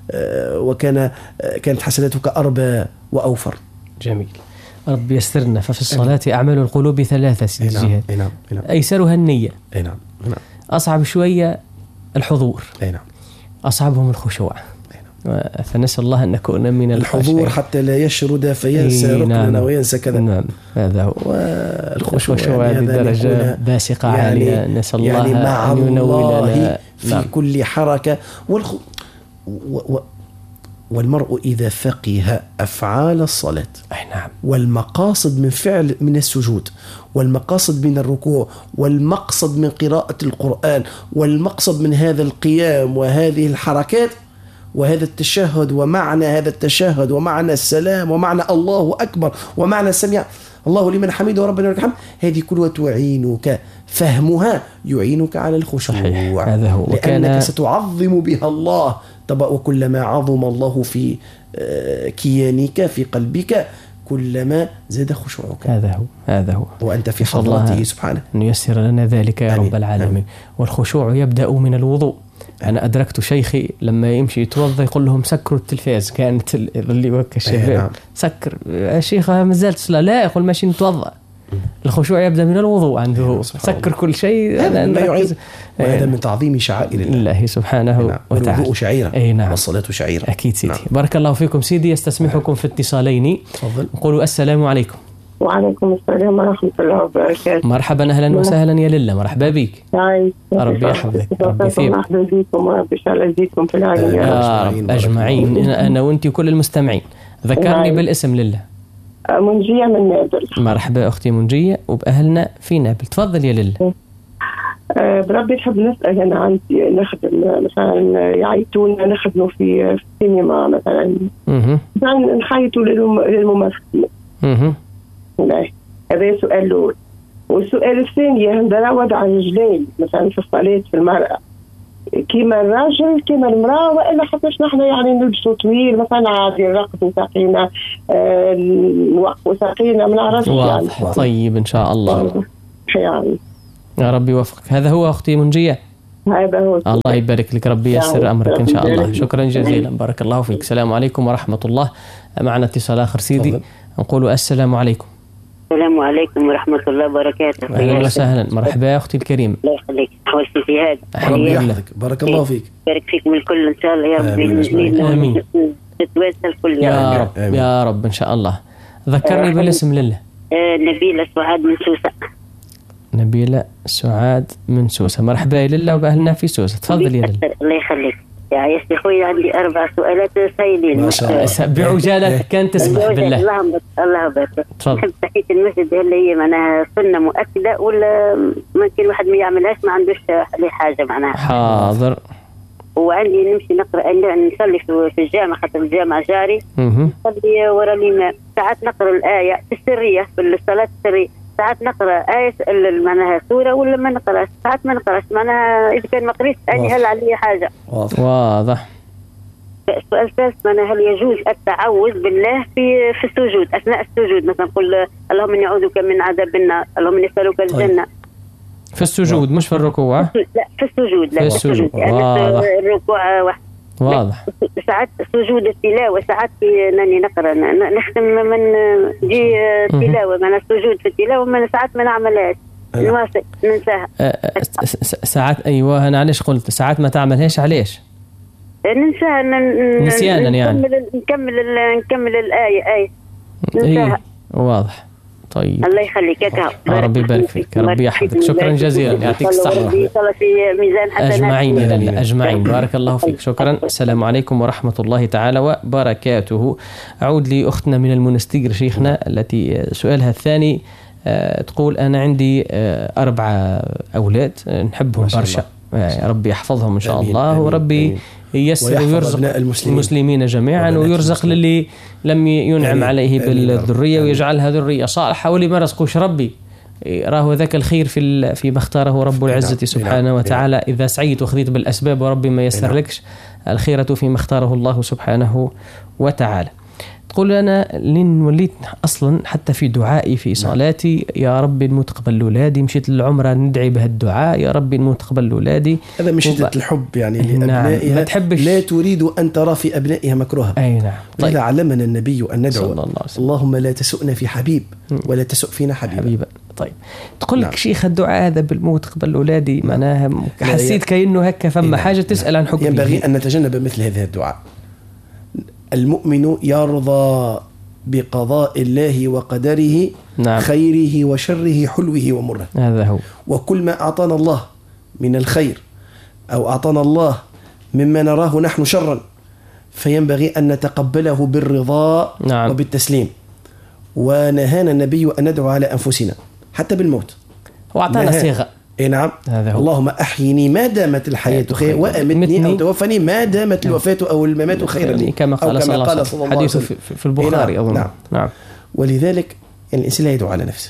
كانت حسناتك أربى وأوفر. جميل. رب يسرنا. ففي الصلاة أعمال القلوب ثلاثة جهات. نعم. أيسرها النية. نعم. أصعب شوية الحضور. نعم. أصعبهم الخشوع. فنسأل الله أن نكون من الحضور حتى لا يشرد فينسى ركننا وينسى كذا. نعم. هذا هو. والخشوع يعني بدرجة باسقة عالية. نسأل الله مع أن ينول لنا في كل حركة. والمرء إذا فقه أفعال الصلاة، نعم، والمقاصد من فعل من السجود، والمقاصد من الركوع، والمقصد من قراءة القرآن، والمقصد من هذا القيام وهذه الحركات وهذا التشهد ومعنى هذا التشهد ومعنى السلام ومعنى الله أكبر ومعنى السميع الله لمن حمده وربنا ولك الحمد، هذه كلها تعينك، فهمها يعينك على الخشوع. هذا هو. لأنك ستعظم بها الله. وكلما عظم الله في كيانك في قلبك كلما زاد خشوعك. هذا هو. وأنت في حضرته سبحانه. أن ييسر لنا ذلك يا رب العالمين. والخشوع يبدأ من الوضوء. أنا أدركت شيخي لما يمشي يتوضى يقول لهم سكروا التلفاز، كانت اللي وكا الشباب سكر يا شيخ ما زالت صلاة، لا يقول ماشي نتوضى. الخشوع يبدأ من الوضوء عنده، سكر كل شيء. وهذا من تعظيم شعائر الله سبحانه وتعالى. الوضوء شعيرة. نعم. والصلاة شعيرة. أكيد سيدي. نعم. بارك الله فيكم سيدي. يستسمحكم في اتصالين. تفضل. نقولوا السلام عليكم. وعليكم السلام ورحمة الله وبركاته. مرحبا، أهلا وسهلا يا لله. مرحبا بك. ربي يحفظك. ربي يثيبك. مرحبا بكم وربي يجزيكم في العالم يا رب أجمعين. أنا وأنت وكل المستمعين. ذكرني بالاسم لله. منجية من نابل. مرحبا أختي منجية وبأهلنا في نابل. تفضل يا لله. بربي نحب نسأل، أنا عندي نخدم مثلا يعيطونا نخدموا في السينما مثلا نخيطوا للممثلين. هذا سؤال الأول. والسؤال الثاني عندنا وضع الرجلين مثلا في الصلاة في المرأة كيما الراجل كيما المرأة، وإلا حتىش نحن يعني نلبسوا طويل مثلا عادي نرقصوا ساقينا نوقفوا ساقينا من الرجل يعني. طيب إن شاء الله يعني يا رب يوفقك. هذا هو أختي منجية. هذا هو. الله يبارك لك، ربي ييسر أمرك إن شاء الله. شكرا جزيلا، بارك الله فيك. السلام عليكم ورحمة الله. معنا اتصال آخر سيدي، نقول السلام عليكم. السلام عليكم ورحمة الله وبركاته. أهلا وسهلا، مرحبا يا أختي الكريمة. الله يخليك، حوالتي في هذا. ربي يحفظك، بارك الله فيك. بارك فيكم الكل إن شاء الله يا رب. آمين. تتواصل كل يا رب آمين. يا رب إن شاء الله. ذكرني بالاسم لله. نبيلة سعاد من سوسة. نبيلة سعاد من سوسة، مرحبا يا لله وبأهلنا في سوسة. تفضل يا لله. الله يخليك يا أخوي، عندي 4 سؤالات سائلين ما شاء الله. بعجالة كان تسمح بالله. الله يبارك. تفضل. تحية المسجد هل هي معناها سنة مؤكدة ولا ممكن واحد ما يعملهاش ما عندوش عليه حاجة معناها؟ حاضر. وعندي نمشي نقرأ نصلي في الجامع خاطر الجامع جاري. نصلي ورا الإمام، ساعات نقرأ الآية في السرية في الصلاة السرية، ساعات نقرأ آية معناها سورة ولا ما نقرأش، ساعات ما نقرأش معناها إذا كان ما قريت أني هل علي حاجة. واضح. السؤال الثالث معناها هل يجوز التعوذ بالله في السجود أثناء السجود، مثلا نقول اللهم إني أعوذ بك من عذاب النار، اللهم إني أسألك الجنة. في السجود مش في الركوع؟ لا في السجود. لا في السجود. واضح. الركوع واحد. واضح. ساعات سجود التلاوة، ساعات ناني نقرأ نختم من جي التلاوة من السجود في التلاوة، من ساعات ما نعملهاش نواصل ننساها. ساعات أيوة. أنا علاش قلت ساعات ما تعملهاش؟ علاش؟ ننساها نسيانا يعني. نكمل الآية ننساها. واضح. طيب الله يخليك يا ربي يبارك فيك، ربي يحفظك. شكرا جزيلا، يعطيك الصحة. في ميزان حسنات أجمعين يا لله، أجمعين. بارك الله فيك. شكرا. السلام عليكم ورحمة الله تعالى وبركاته. أعود لأختنا من المنستير شيخنا التي سؤالها الثاني تقول أنا عندي 4 أولاد نحبهم برشا، يا ربي يحفظهم إن شاء الله، وربي ييسر ويرزق المسلمين جميعا، ويرزق للي لم ينعم عليه بالذرية ويجعلها ذرية صالحة، واللي ما رزقوش ربي راه ذاك الخير فيما اختاره رب العزة سبحانه وتعالى. إذا سعيت وخذيت بالأسباب وربي ما يسر لكش، الخيرة فيما اختاره الله سبحانه وتعالى. تقول أنا لين وليت أصلا حتى في دعائي في صلاتي يا ربي نموت قبل ولادي، مشيت للعمرة ندعي بهالدعاء يا ربي نموت قبل ولادي. هذا مش شدة الحب يعني لأبنائها. ما تحبش، لا تريد أن ترى في أبنائها مكروها. أي نعم. طيب. علمنا النبي أن ندعو اللهم لا تسؤنا في حبيب ولا تسؤ فينا حبيبا. طيب تقول لك شيخ الدعاء هذا بالموت قبل ولادي معناها حسيت كأنه هكا فما حاجة تسأل عن حكمه. ينبغي أن نتجنب مثل هذا الدعاء. المؤمن يرضى بقضاء الله وقدره، نعم. خيره وشره حلوه ومره. هذا هو. وكل ما أعطانا الله من الخير أو أعطانا الله مما نراه نحن شرا فينبغي أن نتقبله بالرضا، نعم. وبالتسليم. ونهانا النبي أن ندعو على أنفسنا حتى بالموت، وأعطانا صيغة. نعم. اللهم أحيني ما دامت الحياة خير وأمتني أو توفني ما دامت الوفاة أو الممات خيرا لي، كما قال صلى الله عليه وسلم، حديث في البخاري أظن. نعم. نعم. ولذلك يعني الإنسان لا يدعو على نفسه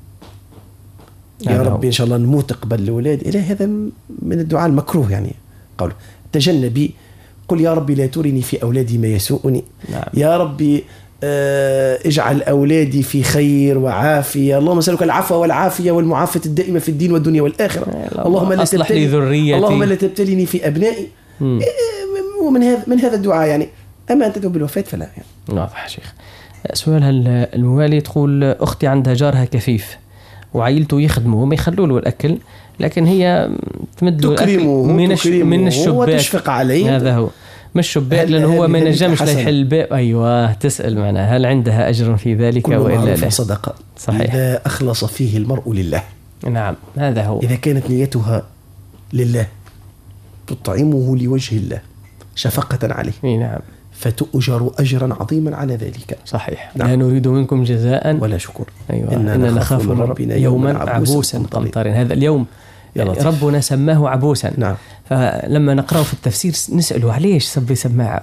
يا رب إن شاء الله نموت قبل الأولاد، إلى هذا من الدعاء المكروه يعني. قول تجنبي، قل يا ربي لا ترني في أولادي ما يسوءني. نعم. يا ربي اجعل أولادي في خير وعافية، اللهم اسألك العفو والعافية والمعافاة الدائمة في الدين والدنيا والآخرة. اللهم لا أصلح لي ذريتي، اللهم لا تبتليني في أبنائي. ومن هذا الدعاء يعني. أما أن تدعو بالوفاة فلا يعني. واضح شيخ. سؤالها الموالي تقول أختي عندها جارها كفيف وعائلته يخدموا وما يخلوا له الأكل، لكن هي تمد له الأكل من الشباك وتشفق عليه. هذا هو مش شباك لأنه هو ما ينجمش لا يحل الباب. أيوة تسأل معنا هل عندها أجر في ذلك وإلا لا؟ صدقة. صحيح. إذا أخلص فيه المرء لله. نعم هذا هو. إذا كانت نيتها لله تطعمه لوجه الله شفقة عليه. نعم. فتؤجر أجرا عظيما على ذلك. صحيح. لا نريد منكم جزاء ولا شكر. أيوة. إننا نخاف من ربنا يوما عبوسا قمطريرا. هذا اليوم ربنا سماه عبوسا. نعم. فلما نقرأ في التفسير نسأله عليش سماه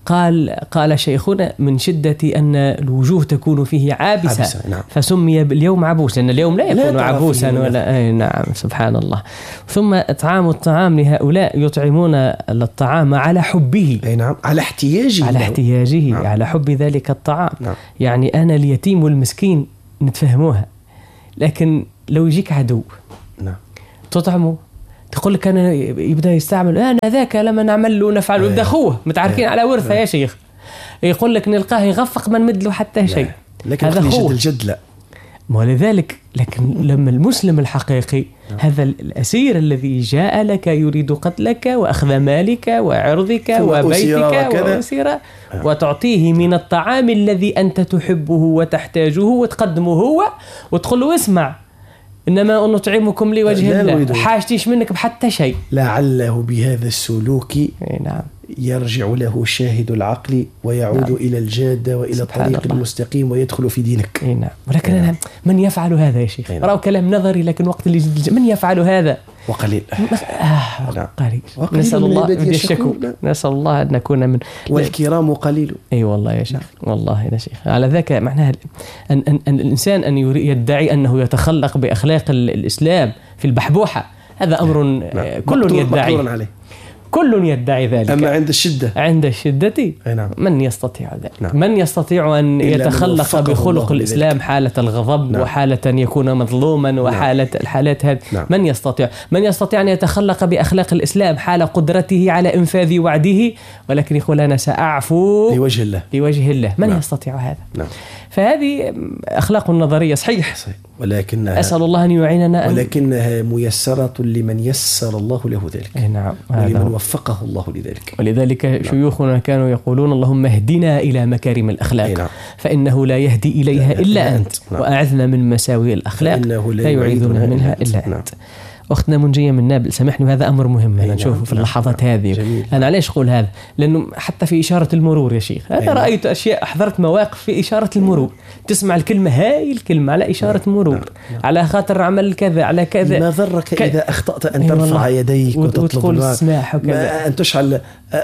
قال شيخنا من شدة أن الوجوه تكون فيه عابسة. نعم. فسمي باليوم عبوس لأن اليوم لا يكون عبوسا ولا نعم سبحان الله. ثم إطعام الطعام لهؤلاء يطعمون الطعام على حبه. نعم. على احتياجه. نعم. على حب ذلك الطعام. نعم. يعني أنا اليتيم والمسكين نتفهموها، لكن لو يجيك عدو نعم تطعمه تقول لك أنا يبدأ يستعمل أنا ذاك لما نعمل له نفعله يبدأ أخوه متعاركين على ورثة يا شيخ، يقول لك نلقاه يغفق ما نمد له حتى شيء. لكن هذا جد الجد لا. ولذلك لكن لما المسلم الحقيقي هذا الأسير الذي جاء لك يريد قتلك وأخذ مالك وعرضك وبيتك وأسيرة وتعطيه من الطعام الذي أنت تحبه وتحتاجه وتقدمه هو وتقول له اسمع إنما نطعمكم لوجه الله حاجتيش منك بحتى شيء. لعله بهذا السلوك نعم يرجع له شاهد العقل ويعود نعم. إلى الجادة وإلى الطريق المستقيم ويدخل في دينك. نعم. ولكن أنا من يفعل هذا يا شيخ؟ رأوا كلام نظري لكن وقت اللي من يفعل هذا وقليل. قليل. نسأل الله نسأل الله أن نكون من والكرام قليل. أي والله يا شيخ والله يا شيخ. على ذاك معناها أن الإنسان أن يدعي أنه يتخلق بأخلاق الإسلام في البحبوحة هذا أمر نعم. كل يدعي عليه. كل يدعي ذلك. أما عند الشدة نعم. من يستطيع ذلك؟ نعم. من يستطيع أن يتخلق بخلق الإسلام حالة الغضب نعم. وحالة أن يكون مظلوما وحالة الحالات هذه نعم. من يستطيع أن يتخلق بأخلاق الإسلام حال قدرته على إنفاذ وعده ولكن يقول أنا سأعفو لوجه الله من نعم. يستطيع هذا؟ نعم. فهذه أخلاق نظرية صحيح. ولكنها أسأل الله أن يعيننا ولكنها ميسرة لمن يسر الله له ذلك. نعم. ولمن وفقه الله لذلك. ولذلك نعم. شيوخنا كانوا يقولون اللهم اهدنا إلى مكارم الأخلاق نعم. فإنه لا يهدي إليها إلا أنت نعم. وأعذنا من مساوي الأخلاق لا يعيذنا منها إلا نعم. أنت. أختنا منجية من نابل سامحني وهذا أمر مهم أنا نشوفه في اللحظات هذه. جميل. أنا ليش أقول هذا؟ لأنه حتى في إشارة المرور يا شيخ أنا رأيت أشياء أحضرت مواقف في إشارة المرور تسمع الكلمة هاي الكلمة على إشارة مرور على خاطر عمل كذا على كذا. ما ضرك إذا أخطأت أن ترفع يديك وتطلب السماح وكذا أن تشعل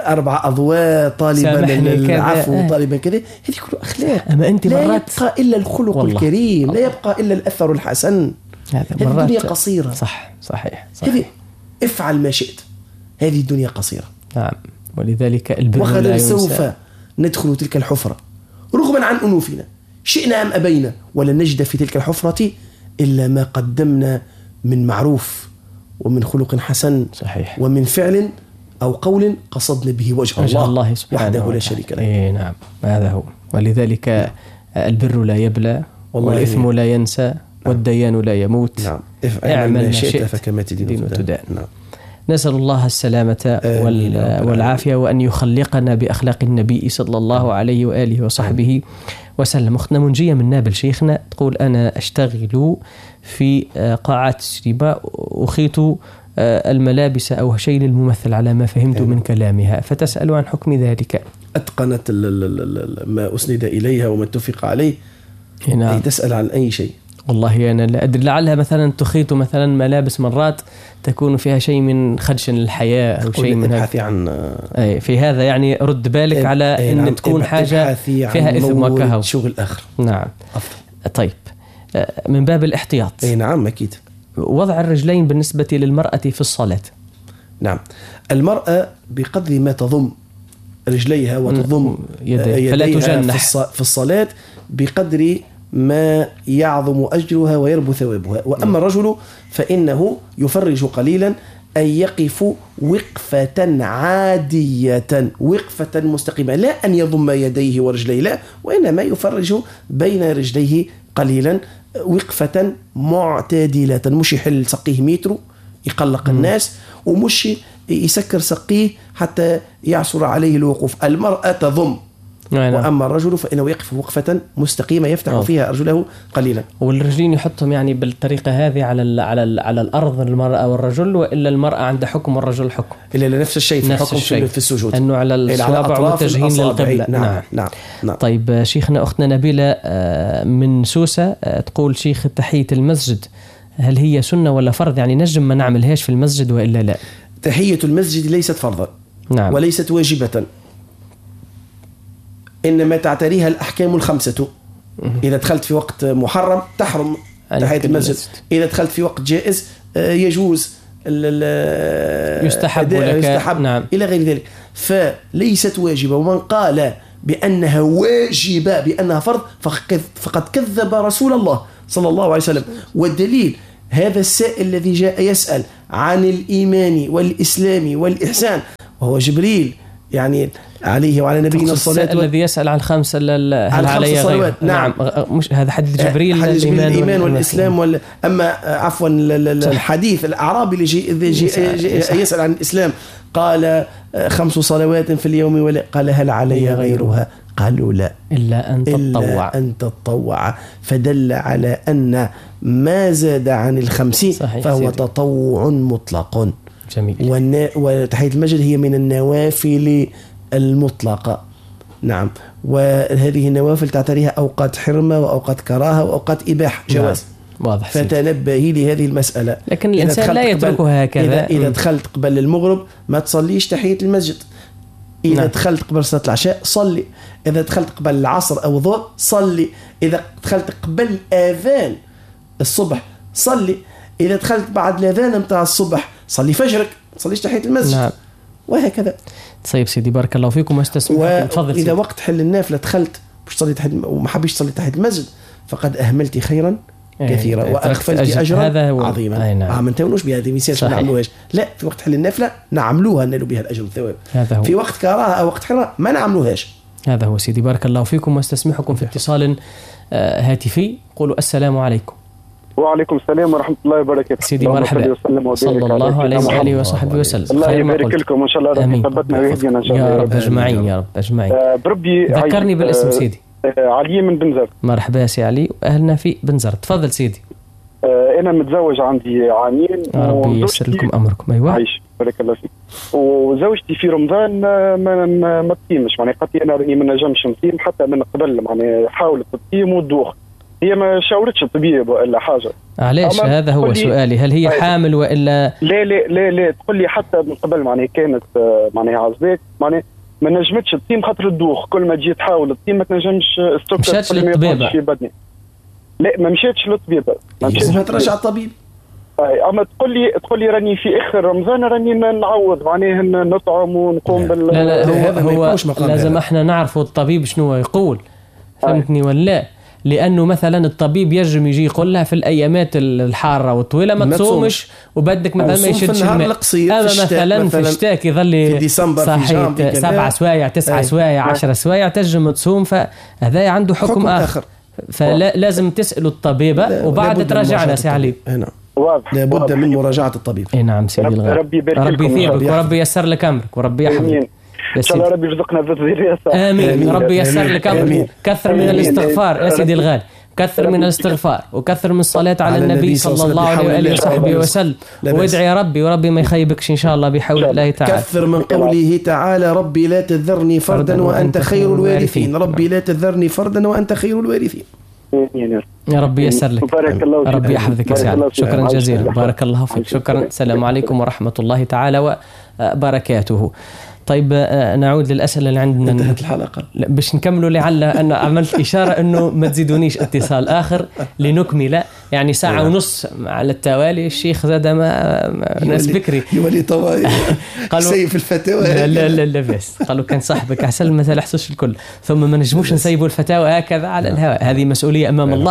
4 أضواء طالبا العفو طالبا كذا. هذه كله أخلاق. أما أنت لا يبقى إلا الخلق الكريم لا يبقى إلا الأثر الحسن. هذه الدنيا قصيرة. صحيح. هذه افعل ما شئت هذه الدنيا قصيرة. نعم. ولذلك البر لا وغدا ينسى. سوف ندخل تلك الحفرة رغما عن أنوفنا شئنا أم أبينا ولن نجد في تلك الحفرة إلا ما قدمنا من معروف ومن خلق حسن صحيح. ومن فعل أو قول قصدنا به وجه الله وحده لا شريك له. نعم هذا هو. ولذلك البر لا يبلى والإثم لا ينسى والديان لا يموت. نعم. اعمل ما شئت فكما تدين تدان. نعم. نسأل الله السلامة والعافية وأن يخلقنا بأخلاق النبي صلى الله عليه وآله وصحبه وسلم. أختنا منجية من نابل شيخنا تقول أنا أشتغل في قاعات السينما أخيط الملابس أو شيء الممثل على ما فهمت من كلامها فتسأل عن حكم ذلك. أتقنت ما أسند إليها وما اتفق عليه. نعم. تسأل عن أي شيء والله أنا لا أدري لعلها مثلا تخيط مثلا ملابس مرات تكون فيها شيء من خدش الحياة أو شيء من هذا عن في هذا يعني رد بالك على أن تكون حاجة فيها إثم وكهو شغل آخر. نعم أفضل. طيب من باب الاحتياط. نعم أكيد. وضع الرجلين بالنسبة للمرأة في الصلاة. نعم المرأة بقدر ما تضم رجليها وتضم يديها فلا تجنح في الصلاة بقدر ما يعظم أجرها ويربو ثوابها. وأما الرجل فإنه يفرج قليلا أن يقف وقفة عادية وقفة مستقيمة لا أن يضم يديه ورجليه لا وإنما يفرج بين رجليه قليلا وقفة معتدلة مش يحل سقيه متر يقلق الناس ومش يسكر سقيه حتى يعصر عليه الوقوف. المرأة تضم وأما الرجل فإنه يقف وقفة مستقيمة يفتح فيها أرجله قليلا. والرجلين يحطهم يعني بالطريقة هذه على الأرض المرأة والرجل، وإلا المرأة عندها حكم والرجل حكم؟ إلا نفس الشيء في الحكم في السجود، أنه على الصوابع والتجهين للقبلة. نعم. طيب شيخنا، أختنا نبيلة من سوسة تقول شيخ تحية المسجد هل هي سنة ولا فرض؟ يعني نجم ما نعملهاش في المسجد وإلا لا؟ تحية المسجد ليست فرضا وليست واجبة، إنما تعتريها الأحكام الخمسة. إذا دخلت في وقت محرم تحرم تحية المسجد، إذا دخلت في وقت جائز يجوز يستحب نعم. إلى غير ذلك، فليست واجبة. ومن قال بأنها واجبة بأنها فرض فقد كذب رسول الله صلى الله عليه وسلم. والدليل هذا السائل الذي جاء يسأل عن الإيمان والإسلام والإحسان وهو جبريل يعني عليه وعلى نبينا الصلاة الذي يسأل عن خمس عليه نعم. مش هذا حديث جبريل الإيمان والإسلام أما عفوا الحديث الأعرابي اللي جاء يسأل عن الإسلام قال 5 صلوات في اليوم ولا قال هل علي غيرها؟ قالوا لا إلا أن تطوع. فدل على أن ما زاد عن 50 فهو سيدي. تطوع مطلق. جميل. وتحية المسجد هي من النوافل المطلقة. نعم. وهذه النوافل تعتريها أوقات حرمة وأوقات كراهة وأوقات إباحة جواز. واضح. فتنبهي لهذه المسألة. لكن الإنسان لا يتركها هكذا. إذا دخلت قبل المغرب ما تصليش تحية المسجد. إذا دخلت قبل صلاة العشاء صلي. إذا دخلت قبل العصر أو الظهر صلي. إذا دخلت قبل آذان الصبح صلي. إذا دخلت بعد الأذان متاع الصبح صلي فجرك، صليش تحية المسجد. نعم. وهكذا. طيب سيدي بارك الله فيكم واستسمحكم. تفضل. إذا وقت حل النافلة دخلت مش تصلي وما حبيش تصلي تحية المسجد فقد أهملت خيرا كثيرا وأغفلت أجرا عظيما. ما نتونوش بهذه ميساج ما نعملوهاش. لا، في وقت حل النافلة نعملوها نالوا بها الأجر والثواب. في وقت كراهة أو وقت حرة ما نعملوهاش. هذا هو سيدي بارك الله فيكم واستسمحكم في اتصال هاتفي. قولوا السلام عليكم. وعليكم السلام ورحمة الله وبركاته. سيدي مرحبا. صلى الله عليه وآله وصحبه وسلم. الله يبارك لكم إن شاء الله. ربي يثبتنا ويهدينا إن شاء الله يا رب أجمعين. يا رب أجمعين. بربي ذكرني بالاسم سيدي. علي من بنزرت. مرحبا سي علي وأهلنا في بنزرت. تفضل سيدي. أنا متزوج عندي عامين. ربي يسر لكم أمركم. أيوة. عايش بارك الله فيك. وزوجتي في رمضان ما تصيمش، يعني قالت لي أنا راني ما نجمش نصيم حتى من قبل، يعني حاولت تصيم وتدوخ. هي ما شاورتش الطبيب ولا حاجة. علاش؟ هذا هو سؤالي. هل هي حامل وإلا؟ لا لا لا لا، تقول لي حتى من قبل يعني كانت يعني عزباك يعني ما نجمتش تصيم خاطر الدوخ. كل ما تجي تحاول تصيم ما تنجمش. مشاتش للطبيب؟ لا ما مشاتش للطبيب. لازم ترجع الطبيب. اما تقول لي راني في اخر رمضان راني نعوض معناه نطعم ونقوم بال. لا هو لازم احنا نعرفوا الطبيب شنو يقول. فهمتني ولا؟ لأنه مثلا الطبيب يجم يجي يقول لها في الأيامات الحارة والطويلة ما تصومش وبدك مثلا ما يشدش الماء. أما مثلا في الشتاء يظل في ديسمبر صحيح 7 سوايع 9 سوايع 10 سوايع تجم تصوم، فهذا عنده حكم آخر. فلازم تسألوا الطبيبة وبعد تراجعنا سي علي. لابد من مراجعة الطبيب. نعم سيدي الغالي. ربي يثيبك وربي ييسر لك أمرك وربي يحفظك. إن شاء الله ربي يرزقنا بالذرية. آمين. ربي ييسر لك أمرك. كثر من الاستغفار يا سيدي الغالي، كثر من الاستغفار وكثر من الصلاة على النبي صلى الله عليه وآله وصحبه وسلم. وادعي يا ربي وربي ما يخيبكش إن شاء الله بحول الله تعالى. كثر من قوله تعالى ربي لا تذرني فردا وأنت خير الوارثين. ربي لا تذرني فردا وأنت خير الوارثين. يا ربي يسر لك. ربي يحفظك يا سعد. شكرا جزيلا. بارك الله فيك. شكرا. السلام عليكم ورحمة الله تعالى وبركاته. طيب نعود للأسئلة اللي عندنا. انتهت الحلقة. باش نكملوا لعل أنا عملت إشارة أنه ما تزيدونيش اتصال آخر لنكمل يعني ساعة ونص على التوالي. الشيخ زاد ما ناس بكري يولي طوائي سيف الفتاوى. لا بس قالوا كان صاحبك أحسن ما تلحسوش الكل، ثم ما نجموش نسيبوا الفتاوى هكذا على الهواء. هذه مسؤولية أمام الله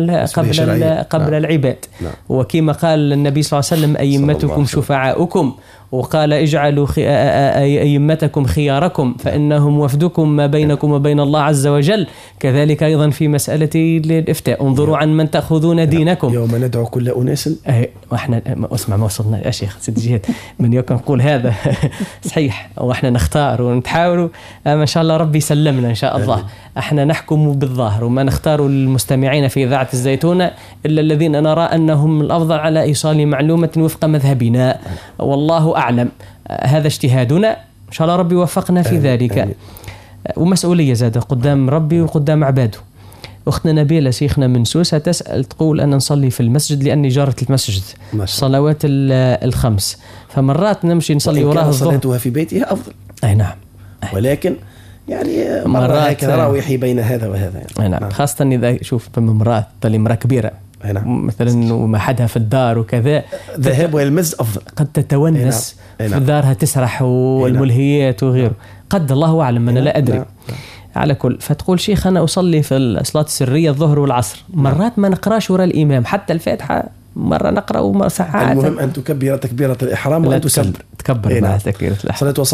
قبل العباد. وكما قال النبي صلى الله عليه وسلم أئمتكم شفعاؤكم، وقال اجعلوا أئمتكم خياركم فإنهم وفدكم ما بينكم وبين الله عز وجل. كذلك أيضا في مسألة الإفتاء انظروا عن من تأخذون دينكم. يوم ندعو كل أناس واحنا اسمع ما وصلنا يا شيخ سيد جهاد من يوم نقول هذا صحيح واحنا نختار ونتحاوروا ما شاء الله ربي يسلمنا إن شاء الله. احنا نحكم بالظاهر وما نختار المستمعين في إذاعة الزيتونة إلا الذين نرى أنهم الأفضل على إيصال معلومة وفق مذهبنا والله أعلم. هذا اجتهادنا إن شاء الله ربي وفقنا في ذلك. ومسؤولية زادة قدام ربي وقدام عباده. أختنا نبيلة شيخنا من سوسة تسأل تقول أنا نصلي في المسجد لأني جارة المسجد صلوات الخمس فمرات نمشي نصلي وراها الظهر. صلاتها في بيتها أفضل. أي نعم. ولكن يعني مرات راويحي بين هذا وهذا يعني. نعم. خاصة إذا شوف مرات طلي مرة كبيرة نعم. مثلا وما حدها في الدار وكذا ذهاب والمز أفضل. قد تتونس في دارها تسرح والملهيات وغيره قد الله أعلم أنا لا أدري. على كل فتقول شيخ أنا أصلي في الصلاة السرية الظهر والعصر مرات ما نقراش وراء الإمام حتى الفاتحة مرة نقرأ ومرة ساعات. المهم أن تكبر تكبيرة الإحرام وأن تكبر مع تكبيرة الإحرام.